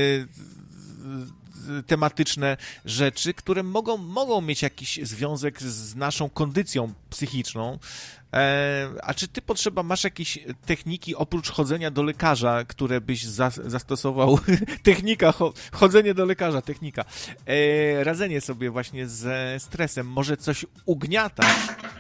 [SPEAKER 1] tematyczne rzeczy, które mogą, mogą mieć jakiś związek z naszą kondycją psychiczną. E, a czy ty potrzeba, masz jakieś techniki oprócz chodzenia do lekarza, które byś za, zastosował? Technika, cho, chodzenie do lekarza, technika. E, radzenie sobie właśnie ze stresem. Może coś ugniatasz?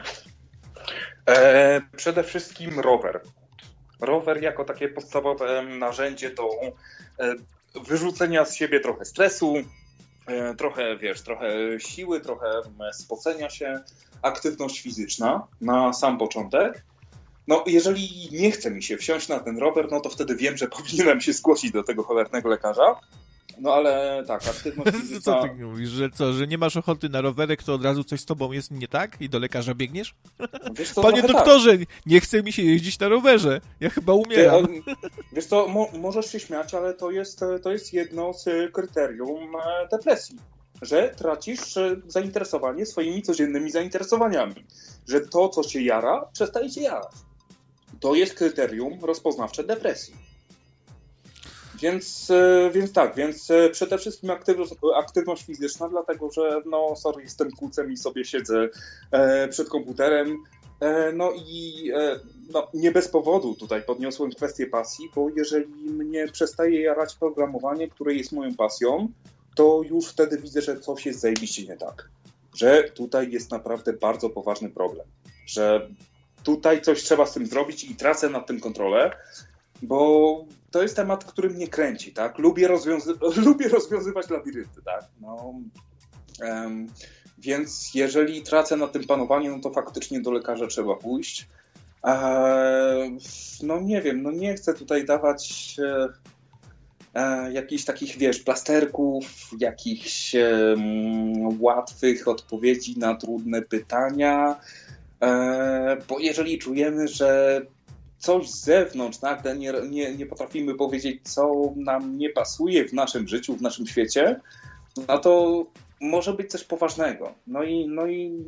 [SPEAKER 2] E, przede wszystkim rower. Rower jako takie podstawowe narzędzie do e, wyrzucenia z siebie trochę stresu, e, trochę, wiesz, trochę siły, trochę spocenia się. Aktywność fizyczna na sam początek. No, jeżeli nie chce mi się wsiąść na ten rower, no to wtedy wiem, że powinienem się zgłosić do tego cholernego lekarza. No ale tak, aktywność fizyczna...
[SPEAKER 1] Co ty mówisz, że co, że nie masz ochoty na rowerek, to od razu coś z tobą jest nie tak i do lekarza biegniesz?
[SPEAKER 2] Wiesz co,
[SPEAKER 1] Panie doktorze, tak. Nie chce mi się jeździć na rowerze, ja chyba umieram.
[SPEAKER 2] Ty, wiesz co, mo- możesz się śmiać, ale to jest, to jest jedno z kryterium depresji. Że tracisz zainteresowanie swoimi codziennymi zainteresowaniami. Że to, co cię jara, przestaje cię jarać. To jest kryterium rozpoznawcze depresji. Więc, więc tak, więc przede wszystkim aktywność, aktywność fizyczna, dlatego że, no sorry, jestem kucem i sobie siedzę e, przed komputerem. E, no i e, no, nie bez powodu tutaj podniosłem kwestię pasji, bo jeżeli mnie przestaje jarać programowanie, które jest moją pasją, to już wtedy widzę, że coś jest zajebiście nie tak. Że tutaj jest naprawdę bardzo poważny problem. Że tutaj coś trzeba z tym zrobić i tracę nad tym kontrolę, bo to jest temat, który mnie kręci, tak? Lubię, rozwiązy- lubię rozwiązywać labirynty, tak? No, um, więc jeżeli tracę nad tym panowanie, no to faktycznie do lekarza trzeba pójść. Eee, no nie wiem, no nie chcę tutaj dawać... E, jakichś takich, wiesz, plasterków, jakichś um, łatwych odpowiedzi na trudne pytania, e, bo jeżeli czujemy, że coś z zewnątrz, nagle nie, nie, nie potrafimy powiedzieć, co nam nie pasuje w naszym życiu, w naszym świecie, no to może być coś poważnego. No i no i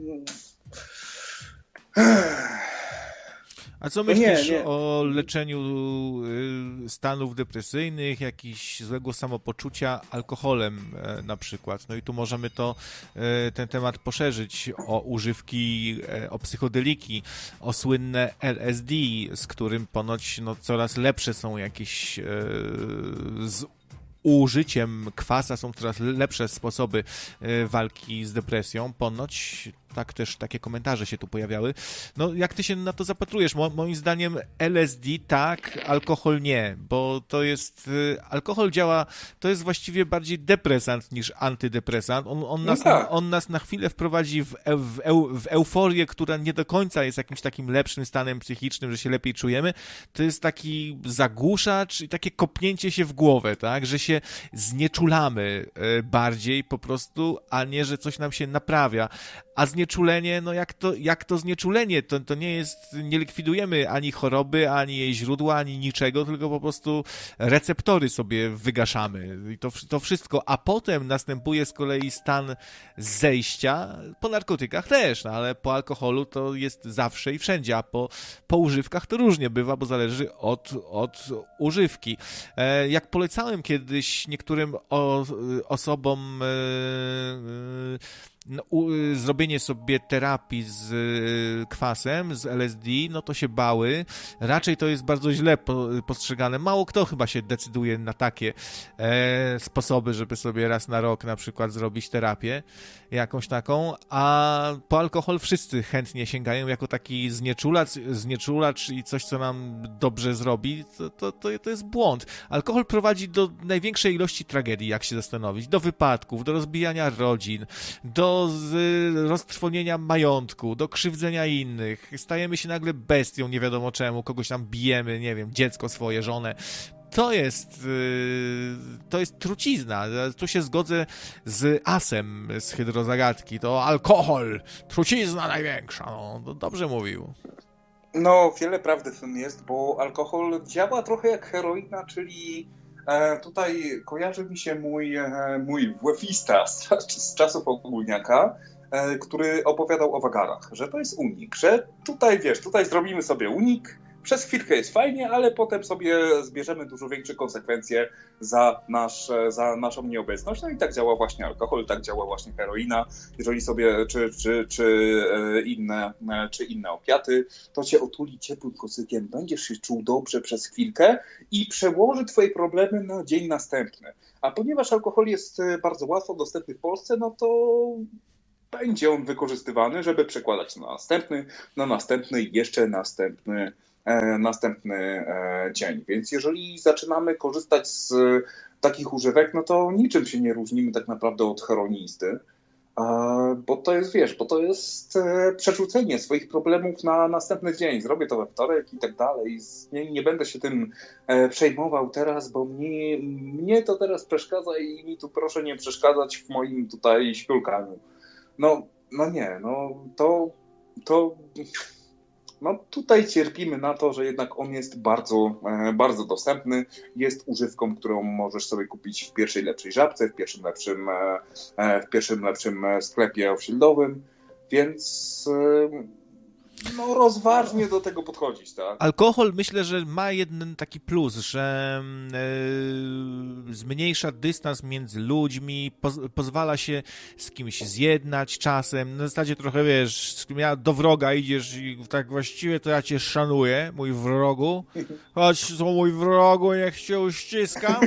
[SPEAKER 1] A co myślisz nie, nie. o leczeniu stanów depresyjnych, jakichś złego samopoczucia alkoholem na przykład? No i tu możemy to, ten temat poszerzyć o używki, o psychodeliki, o słynne L S D, z którym ponoć no, coraz lepsze są jakieś z użyciem kwasa, są coraz lepsze sposoby walki z depresją, ponoć. Tak też takie komentarze się tu pojawiały. No jak ty się na to zapatrujesz? Mo- moim zdaniem L S D tak, alkohol nie, bo to jest, y, alkohol działa, to jest właściwie bardziej depresant niż antydepresant. On, on, nas, no tak. on nas na chwilę wprowadzi w, eu, w, eu, w euforię, która nie do końca jest jakimś takim lepszym stanem psychicznym, że się lepiej czujemy. To jest taki zagłuszacz i takie kopnięcie się w głowę, tak, że się znieczulamy y, bardziej po prostu, a nie, że coś nam się naprawia. A znieczulenie, no jak to, jak to znieczulenie? To, to nie jest, nie likwidujemy ani choroby, ani jej źródła, ani niczego, tylko po prostu receptory sobie wygaszamy. I to, to wszystko. A potem następuje z kolei stan zejścia, po narkotykach też, no ale po alkoholu to jest zawsze i wszędzie, a po, po używkach to różnie bywa, bo zależy od, od używki. E, jak polecałem kiedyś niektórym o, osobom e, No, u, zrobienie sobie terapii z y, kwasem, z L S D, no to się bały. Raczej to jest bardzo źle po, postrzegane. Mało kto chyba się decyduje na takie e, sposoby, żeby sobie raz na rok na przykład zrobić terapię jakąś taką, a po alkohol wszyscy chętnie sięgają jako taki znieczulacz, znieczulacz i coś, co nam dobrze zrobi, to, to, to, to jest błąd. Alkohol prowadzi do największej ilości tragedii, jak się zastanowić, do wypadków, do rozbijania rodzin, do z roztrwonienia majątku, do krzywdzenia innych. Stajemy się nagle bestią, nie wiadomo czemu, kogoś tam bijemy, nie wiem, dziecko swoje, żonę. To jest, to jest trucizna. Tu się zgodzę z Asem z Hydrozagadki. To alkohol, trucizna największa. No, dobrze mówił.
[SPEAKER 2] No, wiele prawdy w tym jest, bo alkohol działa trochę jak heroina, czyli e, tutaj kojarzy mi się mój, e, mój wefista z, z czasów ogólniaka, e, który opowiadał o wagarach, że to jest unik, że tutaj, wiesz, tutaj zrobimy sobie unik, przez chwilkę jest fajnie, ale potem sobie zbierzemy dużo większe konsekwencje za, nasz, za naszą nieobecność. No i tak działa właśnie alkohol, tak działa właśnie heroina. Jeżeli sobie, czy, czy, czy, inne, czy inne opiaty, to cię otuli ciepłym kocykiem, będziesz się czuł dobrze przez chwilkę i przełoży twoje problemy na dzień następny. A ponieważ alkohol jest bardzo łatwo dostępny w Polsce, no to będzie on wykorzystywany, żeby przekładać na następny, na następny i jeszcze następny następny dzień. Więc jeżeli zaczynamy korzystać z takich używek, no to niczym się nie różnimy tak naprawdę od heroinisty, bo to jest, wiesz, bo to jest przerzucenie swoich problemów na następny dzień. Zrobię to we wtorek i tak dalej. Nie, nie będę się tym przejmował teraz, bo mnie, mnie to teraz przeszkadza i mi tu proszę nie przeszkadzać w moim tutaj śpiulkaniu. No, no nie, no to, to no tutaj cierpimy na to, że jednak on jest bardzo, bardzo dostępny. Jest używką, którą możesz sobie kupić w pierwszej lepszej Żabce, w pierwszym lepszym, w pierwszym lepszym sklepie osiedlowym, więc no rozważnie do tego podchodzić, tak?
[SPEAKER 1] Alkohol myślę, że ma jeden taki plus, że yy, zmniejsza dystans między ludźmi, poz, pozwala się z kimś zjednać czasem, na zasadzie trochę, wiesz, z kim ja do wroga idziesz i tak właściwie to ja cię szanuję, mój wrogu, chodź tu mój wrogu, niech cię uściskam,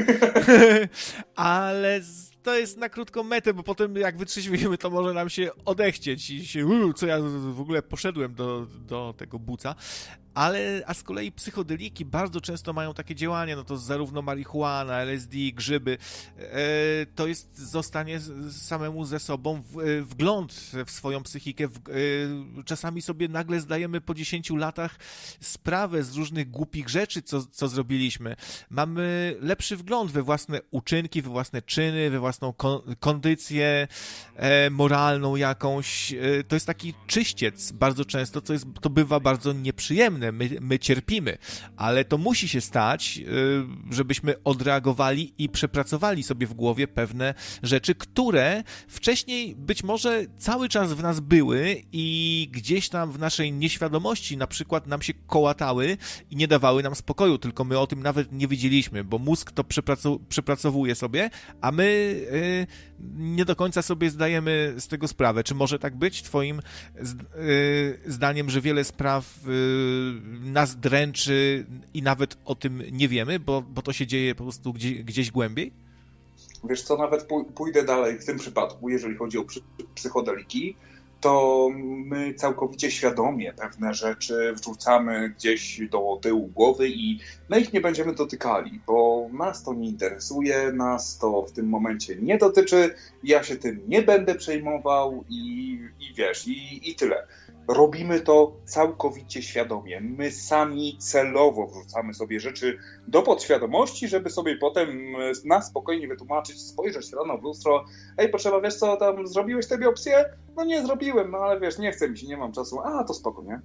[SPEAKER 1] ale z to jest na krótką metę, bo potem jak wytrzeźwimy, to może nam się odechcieć i się, uu, co ja w ogóle poszedłem do, do tego buca. Ale, a z kolei psychodeliki bardzo często mają takie działanie, no to zarówno marihuana, L S D, grzyby, e, to jest zostanie samemu ze sobą w, wgląd w swoją psychikę. W, e, czasami sobie nagle zdajemy po dziesięciu latach sprawę z różnych głupich rzeczy, co, co zrobiliśmy. Mamy lepszy wgląd we własne uczynki, we własne czyny, we własną kon, kondycję e, moralną jakąś. E, to jest taki czyściec bardzo często, co jest, to bywa bardzo nieprzyjemne. My, my cierpimy, ale to musi się stać, żebyśmy odreagowali i przepracowali sobie w głowie pewne rzeczy, które wcześniej być może cały czas w nas były i gdzieś tam w naszej nieświadomości na przykład nam się kołatały i nie dawały nam spokoju, tylko my o tym nawet nie wiedzieliśmy, bo mózg to przepracow- przepracowuje sobie, a my yy, nie do końca sobie zdajemy z tego sprawę. Czy może tak być twoim z, yy, zdaniem, że wiele spraw yy, nas dręczy i nawet o tym nie wiemy, bo, bo to się dzieje po prostu gdzieś, gdzieś głębiej?
[SPEAKER 2] Wiesz co, nawet pójdę dalej w tym przypadku, jeżeli chodzi o psychodeliki, to my całkowicie świadomie pewne rzeczy wrzucamy gdzieś do tyłu głowy i my ich nie będziemy dotykali, bo nas to nie interesuje, nas to w tym momencie nie dotyczy, ja się tym nie będę przejmował i, i wiesz, i, i tyle. Robimy to całkowicie świadomie. My sami celowo wrzucamy sobie rzeczy do podświadomości, żeby sobie potem na spokojnie wytłumaczyć, spojrzeć rano w lustro. Ej, potrzeba, wiesz co, tam zrobiłeś tę biopsję? No nie zrobiłem, no ale wiesz, nie chce mi się, nie mam czasu. A, to spoko, nie?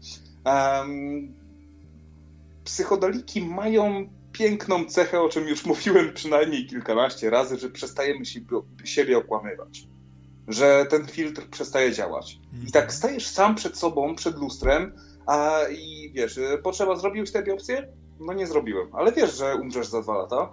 [SPEAKER 2] Um, psychodeliki mają piękną cechę, o czym już mówiłem przynajmniej kilkanaście razy, że przestajemy się, siebie okłamywać. Że ten filtr przestaje działać. I tak stajesz sam przed sobą, przed lustrem, a i wiesz, potrzeba, zrobiłeś tę biopsję? No nie zrobiłem, ale wiesz, że umrzesz za dwa lata?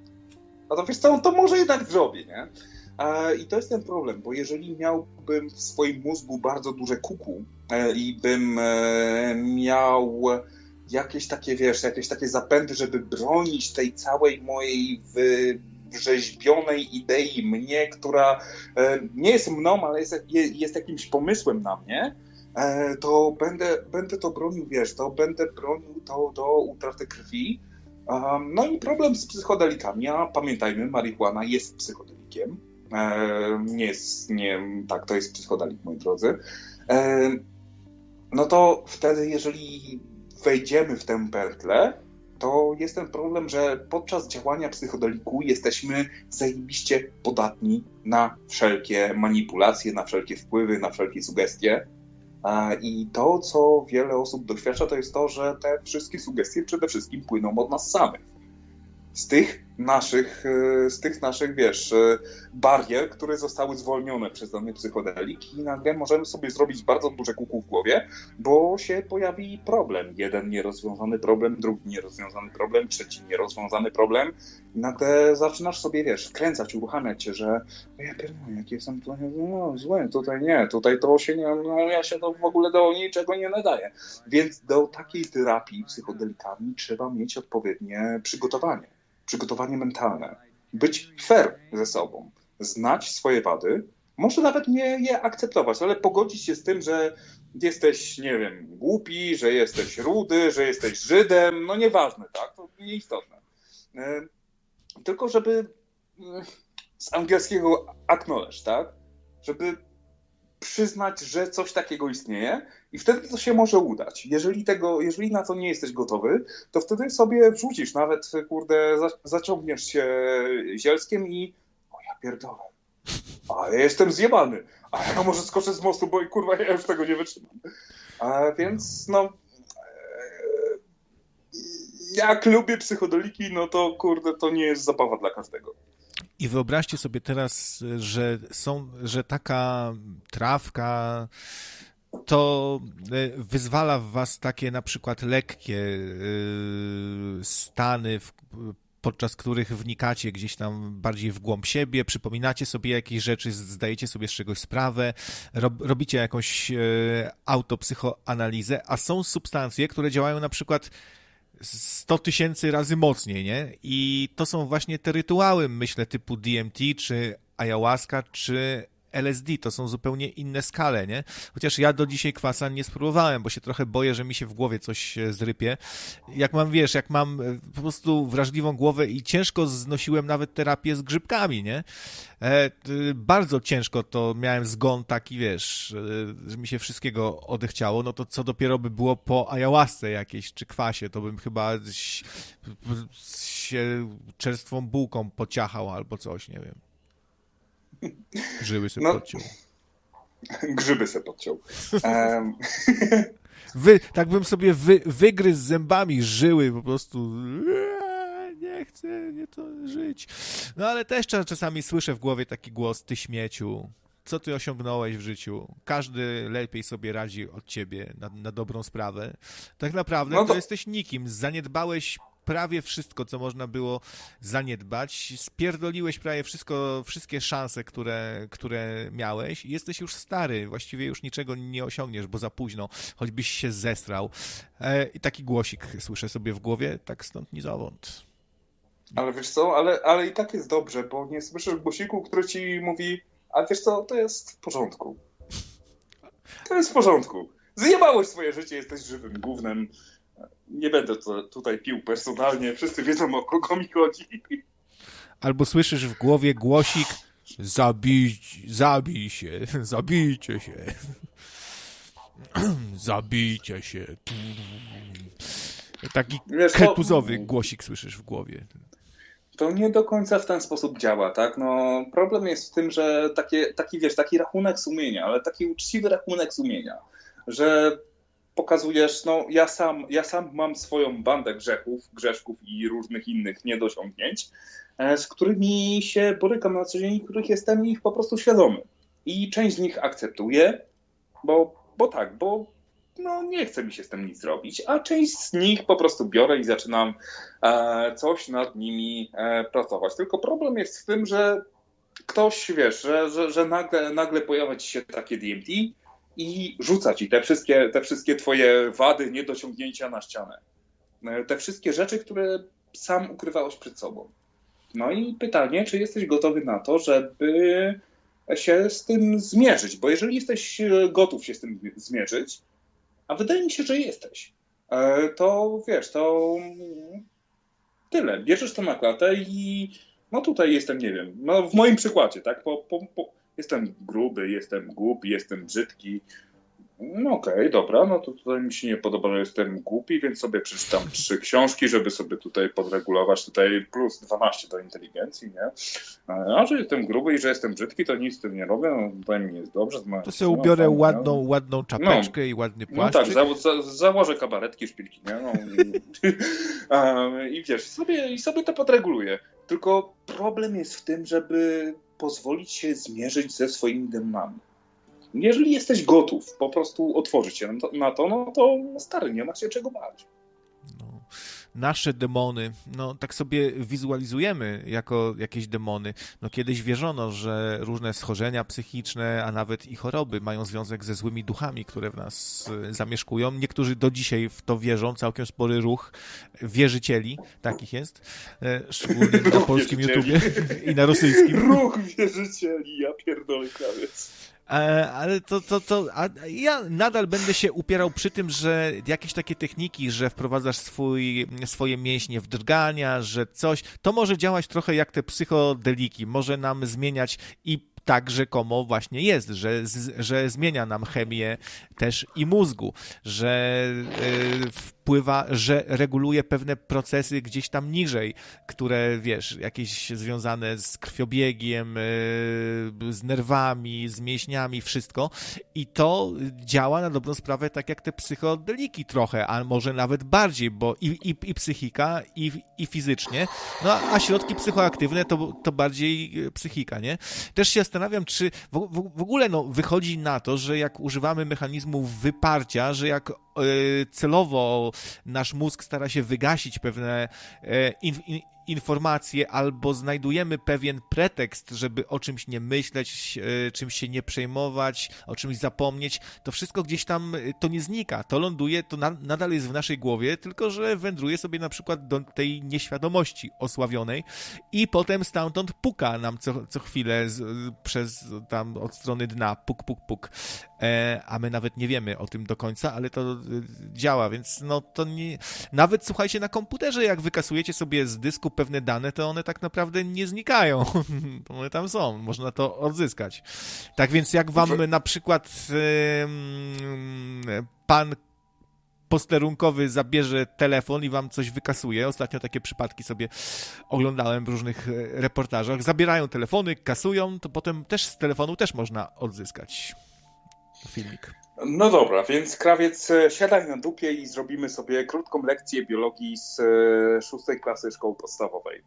[SPEAKER 2] A to wiesz co, to może jednak zrobię, nie? A, i to jest ten problem, bo jeżeli miałbym w swoim mózgu bardzo duże kuku e, i bym e, miał jakieś takie, wiesz, jakieś takie zapędy, żeby bronić tej całej mojej wy... rzeźbionej idei mnie, która nie jest mną, ale jest, jest jakimś pomysłem na mnie, to będę, będę to bronił, wiesz, to będę bronił to do utraty krwi. No i problem z psychodelikami, a pamiętajmy, marihuana jest psychodelikiem. Nie jest, nie, tak, to jest psychodelik, moi drodzy. No to wtedy, jeżeli wejdziemy w tę pętlę, to jest ten problem, że podczas działania psychodeliku jesteśmy zajebiście podatni na wszelkie manipulacje, na wszelkie wpływy, na wszelkie sugestie. I to, co wiele osób doświadcza, to jest to, że te wszystkie sugestie przede wszystkim płyną od nas samych. Z tych naszych, z tych naszych, wiesz, barier, które zostały zwolnione przez dany psychodelik i nagle możemy sobie zrobić bardzo duże kuku w głowie, bo się pojawi problem. Jeden nierozwiązany problem, drugi nierozwiązany problem, trzeci nierozwiązany problem i nagle zaczynasz sobie, wiesz, wkręcać, uruchamiać się, że no ja pierdolę, jak jestem tutaj, no złe, tutaj nie, tutaj to się nie, no ja się to w ogóle do niczego nie nadaję. Więc do takiej terapii psychodelikami trzeba mieć odpowiednie przygotowanie. Przygotowanie mentalne, być fair ze sobą, znać swoje wady, może nawet nie je akceptować, ale pogodzić się z tym, że jesteś, nie wiem, głupi, że jesteś rudy, że jesteś Żydem, no nieważne, tak, to nieistotne. Tylko żeby z angielskiego acknowledge, tak, żeby przyznać, że coś takiego istnieje i wtedy to się może udać. Jeżeli tego, jeżeli na to nie jesteś gotowy, to wtedy sobie wrzucisz, nawet, kurde, zaciągniesz się zielskiem i o ja pierdolę, a ja jestem zjebany, a ja może skoczę z mostu, bo kurwa ja już tego nie wytrzymam. A więc no jak lubię psychodeliki, no to kurde, to nie jest zabawa dla każdego.
[SPEAKER 1] I wyobraźcie sobie teraz, że są, że taka trawka to wyzwala w was takie na przykład lekkie stany, podczas których wnikacie gdzieś tam bardziej w głąb siebie, przypominacie sobie jakieś rzeczy, zdajecie sobie z czegoś sprawę, robicie jakąś autopsychoanalizę, a są substancje, które działają na przykład sto tysięcy razy mocniej, nie? I to są właśnie te rytuały, myślę, typu D M T, czy ayahuasca, czy L S D. To są zupełnie inne skale, nie? Chociaż ja do dzisiaj kwasa nie spróbowałem, bo się trochę boję, że mi się w głowie coś zrypie. Jak mam, wiesz, jak mam po prostu wrażliwą głowę i ciężko znosiłem nawet terapię z grzybkami, nie? E, bardzo ciężko to miałem zgon taki, wiesz, że mi się wszystkiego odechciało, no to co dopiero by było po ayahuasce jakiejś, czy kwasie, to bym chyba się czerstwą bułką pociachał albo coś, nie wiem. Żyły sobie no, podciął.
[SPEAKER 2] Grzyby sobie podciął. Um.
[SPEAKER 1] Wy, tak bym sobie wy, wygryzł zębami żyły po prostu. Nie chcę, nie to żyć. No ale też czasami słyszę w głowie taki głos, ty śmieciu, co ty osiągnąłeś w życiu? Każdy lepiej sobie radzi od ciebie na, na dobrą sprawę. Tak naprawdę no to... to jesteś nikim. Zaniedbałeś prawie wszystko, co można było zaniedbać. Spierdoliłeś prawie wszystko, wszystkie szanse, które, które miałeś i jesteś już stary. Właściwie już niczego nie osiągniesz, bo za późno, choćbyś się zesrał. E, I taki głosik słyszę sobie w głowie, tak stąd ni zowąd.
[SPEAKER 2] Ale wiesz co, ale, ale i tak jest dobrze, bo nie słyszysz głosiku, który ci mówi, a wiesz co, to jest w porządku. To jest w porządku. Zjebałeś swoje życie, jesteś żywym gównem. Nie będę to tutaj pił personalnie, wszyscy wiedzą, o kogo mi chodzi.
[SPEAKER 1] Albo słyszysz w głowie głosik, zabij, zabij się, zabijcie się. Zabijcie się. Taki kretuzowy głosik słyszysz w głowie.
[SPEAKER 2] To nie do końca w ten sposób działa, tak? No, problem jest w tym, że takie, taki, wiesz, taki rachunek sumienia, ale taki uczciwy rachunek sumienia, że pokazujesz, no ja sam, ja sam mam swoją bandę grzechów, grzeszków i różnych innych niedociągnięć, z którymi się borykam na co dzień, których jestem ich po prostu świadomy. I część z nich akceptuję, bo, bo tak, bo no nie chce mi się z tym nic zrobić, a część z nich po prostu biorę i zaczynam e, coś nad nimi e, pracować. Tylko problem jest w tym, że ktoś, wiesz, że, że, że nagle, nagle pojawia ci się takie D M T i rzuca ci te wszystkie, te wszystkie twoje wady, niedociągnięcia na ścianę. Te wszystkie rzeczy, które sam ukrywałeś przed sobą. No i pytanie, czy jesteś gotowy na to, żeby się z tym zmierzyć? Bo jeżeli jesteś gotów się z tym zmierzyć, a wydaje mi się, że jesteś, to wiesz, to tyle. Bierzesz to na klatę i no tutaj jestem, nie wiem, no w moim przykładzie, tak, po, po, po, jestem gruby, jestem głupi, jestem brzydki, No okej, okay, dobra, no to tutaj mi się nie podoba, że jestem głupi, więc sobie przeczytam trzy książki, żeby sobie tutaj podregulować, tutaj plus dwanaście do inteligencji, nie? A że jestem gruby i że jestem brzydki, to nic z tym nie robię, no tutaj mi jest dobrze.
[SPEAKER 1] To sobie ubiorę fajnie, ładną, no. ładną czapeczkę no, i ładny płaszczyk.
[SPEAKER 2] No tak, za, za, założę kabaretki, szpilki, nie? No, i, i wiesz, sobie, i sobie to podreguluję. Tylko problem jest w tym, żeby pozwolić się zmierzyć ze swoimi demonami. Jeżeli jesteś gotów po prostu otworzyć się na to, na to no to stary, nie ma się czego bać.
[SPEAKER 1] No, nasze demony, no tak sobie wizualizujemy jako jakieś demony. No kiedyś wierzono, że różne schorzenia psychiczne, a nawet i choroby mają związek ze złymi duchami, które w nas zamieszkują. Niektórzy do dzisiaj w to wierzą, całkiem spory ruch wierzycieli, takich jest, szczególnie ruch na polskim wierzycieli. YouTubie i na rosyjskim.
[SPEAKER 2] Ruch wierzycieli, ja pierdolę krawiec.
[SPEAKER 1] Ale to, to, to a ja nadal będę się upierał przy tym, że jakieś takie techniki, że wprowadzasz swój, swoje mięśnie w drgania, że coś, to może działać trochę jak te psychodeliki, może nam zmieniać i tak rzekomo właśnie jest, że, że zmienia nam chemię też i mózgu, że yy, wpływa, że reguluje pewne procesy gdzieś tam niżej, które, wiesz, jakieś związane z krwiobiegiem, yy, z nerwami, z mięśniami, wszystko i to działa na dobrą sprawę tak jak te psychodeliki trochę, a może nawet bardziej, bo i, i, i psychika, i, i fizycznie, no a środki psychoaktywne to, to bardziej psychika, nie? Też się zastanawiam, czy w, w, w ogóle no, wychodzi na to, że jak używamy mechanizmów wyparcia, że jak e, celowo nasz mózg stara się wygasić pewne e, in, in, informacje albo znajdujemy pewien pretekst, żeby o czymś nie myśleć, e, czymś się nie przejmować, o czymś zapomnieć, to wszystko gdzieś tam to nie znika, to ląduje, to na, nadal jest w naszej głowie, tylko że wędruje sobie na przykład do tej nieświadomości osławionej i potem stamtąd puka nam co, co chwilę z, przez tam od strony dna, puk, puk, puk, e, a my nawet nie wiemy o tym do końca, ale to działa, więc no to nie... Nawet słuchajcie, na komputerze jak wykasujecie sobie z dysku pewne dane, to one tak naprawdę nie znikają. One tam są, można to odzyskać. Tak więc jak wam na przykład e, pan posterunkowy zabierze telefon i wam coś wykasuje. Ostatnio takie przypadki sobie oglądałem w różnych reportażach. Zabierają telefony, kasują, to potem też z telefonu też można odzyskać filmik.
[SPEAKER 2] No dobra, więc krawiec, siadaj na dupie i zrobimy sobie krótką lekcję biologii z szóstej klasy szkoły podstawowej.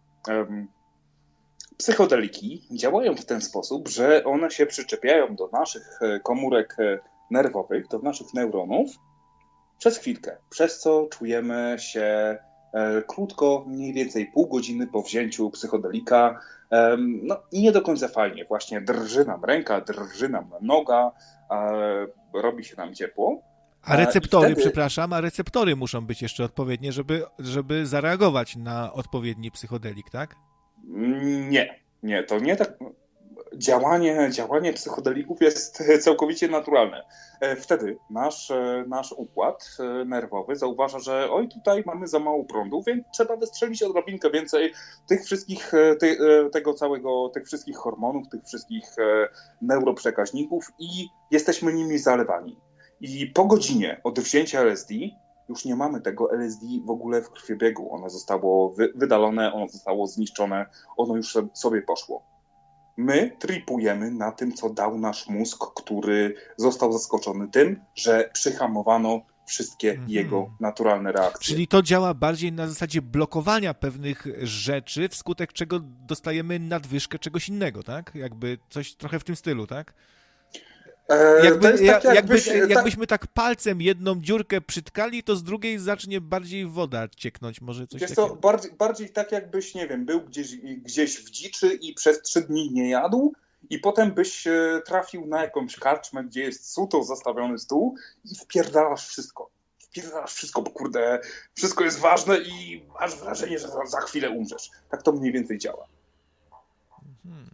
[SPEAKER 2] Psychodeliki działają w ten sposób, że one się przyczepiają do naszych komórek nerwowych, do naszych neuronów przez chwilkę, przez co czujemy się e, krótko, mniej więcej pół godziny po wzięciu psychodelika, e, no i nie do końca fajnie, właśnie drży nam ręka, drży nam noga, e, robi się nam ciepło.
[SPEAKER 1] A receptory, wtedy... przepraszam, a receptory muszą być jeszcze odpowiednie, żeby, żeby zareagować na odpowiedni psychodelik, tak?
[SPEAKER 2] Nie, nie, to nie tak... Działanie, działanie psychodelików jest całkowicie naturalne. Wtedy nasz, nasz układ nerwowy zauważa, że oj, tutaj mamy za mało prądu, więc trzeba wystrzelić odrobinkę więcej tych wszystkich, ty, tego całego, tych wszystkich hormonów, tych wszystkich neuroprzekaźników i jesteśmy nimi zalewani. I po godzinie od wzięcia L S D już nie mamy tego L S D w ogóle w krwiobiegu. Ono zostało wy, wydalone, ono zostało zniszczone, ono już sobie poszło. My tripujemy na tym, co dał nasz mózg, który został zaskoczony tym, że przyhamowano wszystkie mhm. jego naturalne reakcje.
[SPEAKER 1] Czyli to działa bardziej na zasadzie blokowania pewnych rzeczy, wskutek czego dostajemy nadwyżkę czegoś innego, tak? Jakby coś trochę w tym stylu, tak? Jakby, tak, jakby, jakbyś, jakbyśmy tak palcem jedną dziurkę przytkali, to z drugiej zacznie bardziej woda cieknąć, może coś
[SPEAKER 2] Wiesz
[SPEAKER 1] takiego.
[SPEAKER 2] To bardziej, bardziej tak jakbyś, nie wiem, był gdzieś, gdzieś w dziczy i przez trzy dni nie jadł i potem byś trafił na jakąś karczmę, gdzie jest suto zastawiony stół i wpierdalasz wszystko. Wpierdalasz wszystko, bo kurde, wszystko jest ważne i masz wrażenie, że za, za chwilę umrzesz. Tak to mniej więcej działa. Mhm.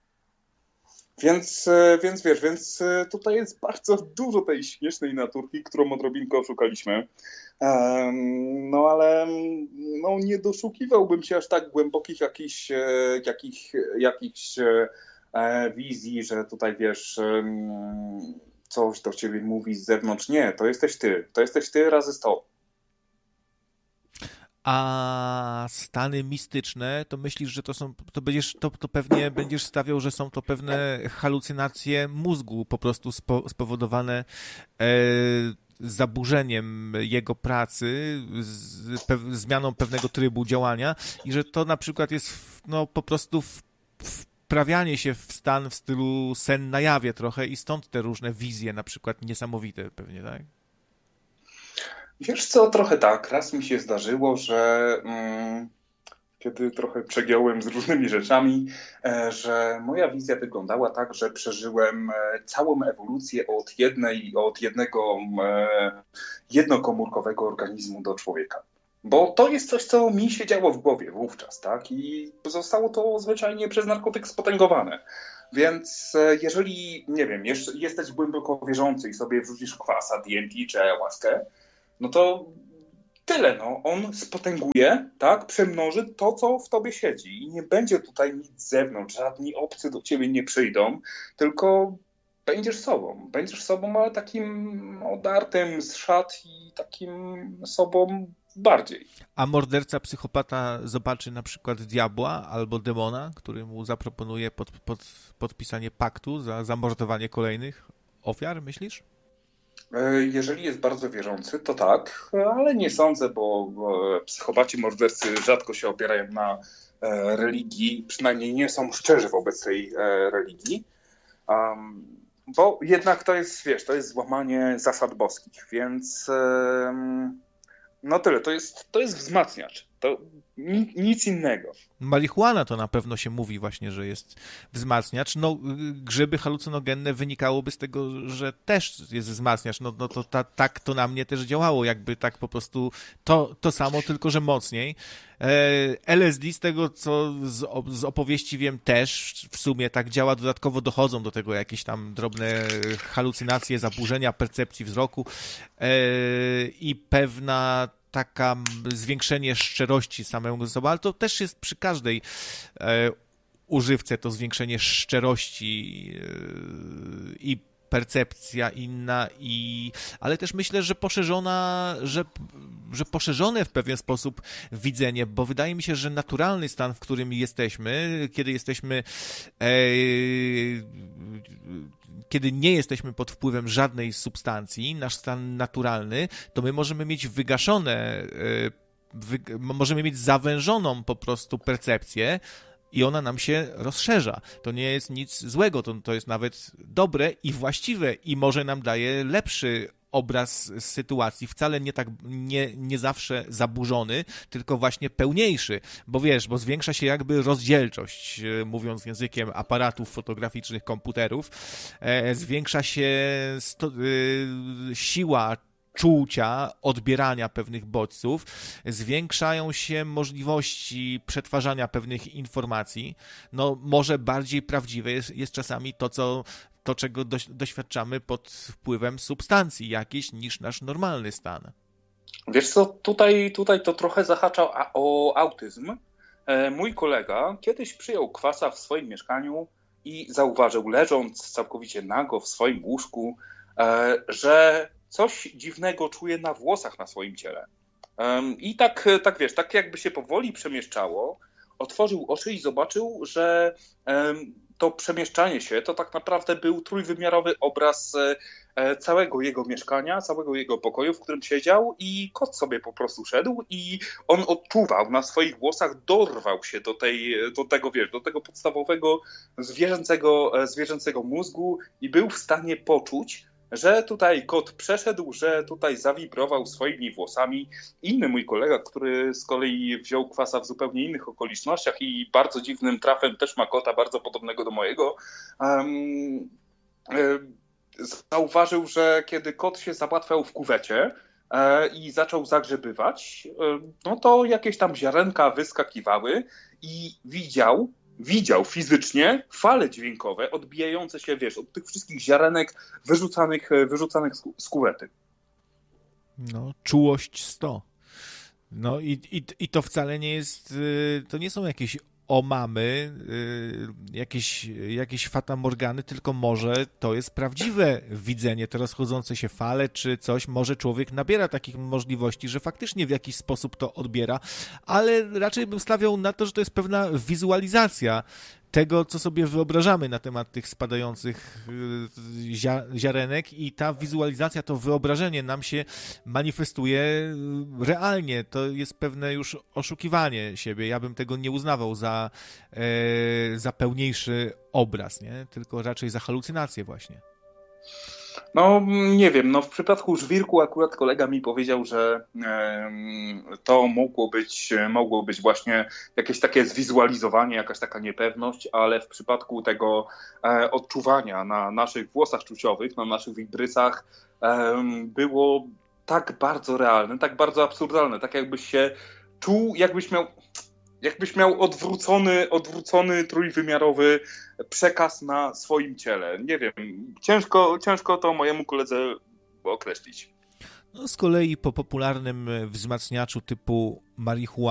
[SPEAKER 2] Więc, więc wiesz, więc tutaj jest bardzo dużo tej śmiesznej naturki, którą odrobinkę oszukaliśmy. No ale no, nie doszukiwałbym się aż tak głębokich jakichś, jakich, jakichś wizji, że tutaj wiesz, coś do ciebie mówi z zewnątrz. Nie, to jesteś ty. To jesteś ty razy sto.
[SPEAKER 1] A stany mistyczne, to myślisz, że to są, to będziesz, to, to pewnie będziesz stawiał, że są to pewne halucynacje mózgu po prostu spo, spowodowane e, zaburzeniem jego pracy, z, pe, zmianą pewnego trybu działania i że to na przykład jest w, no po prostu w, wprawianie się w stan w stylu sen na jawie trochę i stąd te różne wizje na przykład niesamowite pewnie, tak?
[SPEAKER 2] Wiesz co, trochę tak. Raz mi się zdarzyło, że mm, kiedy trochę przegiąłem z różnymi rzeczami, e, że moja wizja wyglądała tak, że przeżyłem e, całą ewolucję od jednej, od jednego e, jednokomórkowego organizmu do człowieka. Bo to jest coś, co mi się działo w głowie wówczas, tak? I zostało to zwyczajnie przez narkotyk spotęgowane. Więc e, jeżeli, nie wiem, jesz- jesteś głęboko wierzący i sobie wrzucisz kwasa, D M T czy ayahuaskę, no to tyle, no. On spotęguje, tak, przemnoży to, co w tobie siedzi i nie będzie tutaj nic z zewnątrz, żadni obcy do ciebie nie przyjdą, tylko będziesz sobą. Będziesz sobą, ale takim odartym z szat i takim sobą bardziej.
[SPEAKER 1] A morderca, psychopata zobaczy na przykład diabła albo demona, który mu zaproponuje pod, pod, podpisanie paktu za zamordowanie kolejnych ofiar, myślisz?
[SPEAKER 2] Jeżeli jest bardzo wierzący, to tak, ale nie sądzę, bo psychopaci, mordercy rzadko się opierają na religii, przynajmniej nie są szczerzy wobec tej religii, um, bo jednak to jest, wiesz, to jest złamanie zasad boskich, więc um, no tyle, to jest, to jest wzmacniacz, to nic innego.
[SPEAKER 1] Marihuana to na pewno się mówi właśnie, że jest wzmacniacz. No, grzyby halucynogenne wynikałoby z tego, że też jest wzmacniacz. No, no to ta, tak to na mnie też działało, jakby tak po prostu to, to samo, tylko że mocniej. L S D z tego, co z, z opowieści wiem, też w sumie tak działa. Dodatkowo dochodzą do tego jakieś tam drobne halucynacje, zaburzenia percepcji wzroku i pewna taka zwiększenie szczerości samego sobą, ale to też jest przy każdej e, używce to zwiększenie szczerości e, i percepcja inna, i ale też myślę, że poszerzona, że, że poszerzone w pewien sposób widzenie, bo wydaje mi się, że naturalny stan, w którym jesteśmy, kiedy jesteśmy e, kiedy nie jesteśmy pod wpływem żadnej substancji, nasz stan naturalny, to my możemy mieć wygaszone, wy, możemy mieć zawężoną po prostu percepcję i ona nam się rozszerza. To nie jest nic złego, to, to jest nawet dobre i właściwe i może nam daje lepszy obraz sytuacji, wcale nie tak, nie, nie zawsze zaburzony, tylko właśnie pełniejszy, bo wiesz, bo zwiększa się jakby rozdzielczość, mówiąc językiem aparatów fotograficznych, komputerów, e, zwiększa się sto, e, siła czucia, odbierania pewnych bodźców, zwiększają się możliwości przetwarzania pewnych informacji. No może bardziej prawdziwe jest, jest czasami to, co to, czego doświadczamy pod wpływem substancji jakiejś niż nasz normalny stan.
[SPEAKER 2] Wiesz co, tutaj, tutaj to trochę zahacza o autyzm. Mój kolega kiedyś przyjął kwasa w swoim mieszkaniu i zauważył, leżąc całkowicie nago w swoim łóżku, że coś dziwnego czuje na włosach na swoim ciele. I tak, tak wiesz, tak jakby się powoli przemieszczało, otworzył oczy i zobaczył, że to przemieszczanie się to tak naprawdę był trójwymiarowy obraz całego jego mieszkania, całego jego pokoju, w którym siedział, i kot sobie po prostu szedł i on odczuwał na swoich włosach, dorwał się do, tej, do tego, wiesz, do tego podstawowego zwierzęcego, zwierzęcego mózgu i był w stanie poczuć, że tutaj kot przeszedł, że tutaj zawibrował swoimi włosami. Inny mój kolega, który z kolei wziął kwasa w zupełnie innych okolicznościach i bardzo dziwnym trafem też ma kota bardzo podobnego do mojego, um, zauważył, że kiedy kot się załatwiał w kuwecie e, i zaczął zagrzebywać, e, no to jakieś tam ziarenka wyskakiwały i widział, widział fizycznie fale dźwiękowe odbijające się, wiesz, od tych wszystkich ziarenek wyrzucanych, wyrzucanych z kuwety.
[SPEAKER 1] No, czułość sto. No i, i, i to wcale nie jest, to nie są jakieś omamy, jakieś, jakieś fatamorgany, tylko może to jest prawdziwe widzenie, te rozchodzące się fale czy coś, może człowiek nabiera takich możliwości, że faktycznie w jakiś sposób to odbiera, ale raczej bym stawiał na to, że to jest pewna wizualizacja tego, co sobie wyobrażamy na temat tych spadających ziarenek i ta wizualizacja, to wyobrażenie nam się manifestuje realnie. To jest pewne już oszukiwanie siebie. Ja bym tego nie uznawał za, e, za pełniejszy obraz, nie? Tylko raczej za halucynację właśnie.
[SPEAKER 2] No nie wiem, no w przypadku żwirku akurat kolega mi powiedział, że e, to mogło być, mogło być właśnie jakieś takie zwizualizowanie, jakaś taka niepewność, ale w przypadku tego e, odczuwania na naszych włosach czuciowych, na naszych wibrysach e, było tak bardzo realne, tak bardzo absurdalne, tak jakbyś się czuł, jakbyś miał... Jakbyś miał odwrócony, odwrócony trójwymiarowy przekaz na swoim ciele. Nie wiem, ciężko, ciężko to mojemu koledze określić.
[SPEAKER 1] No, z kolei po popularnym wzmacniaczu typu marihuana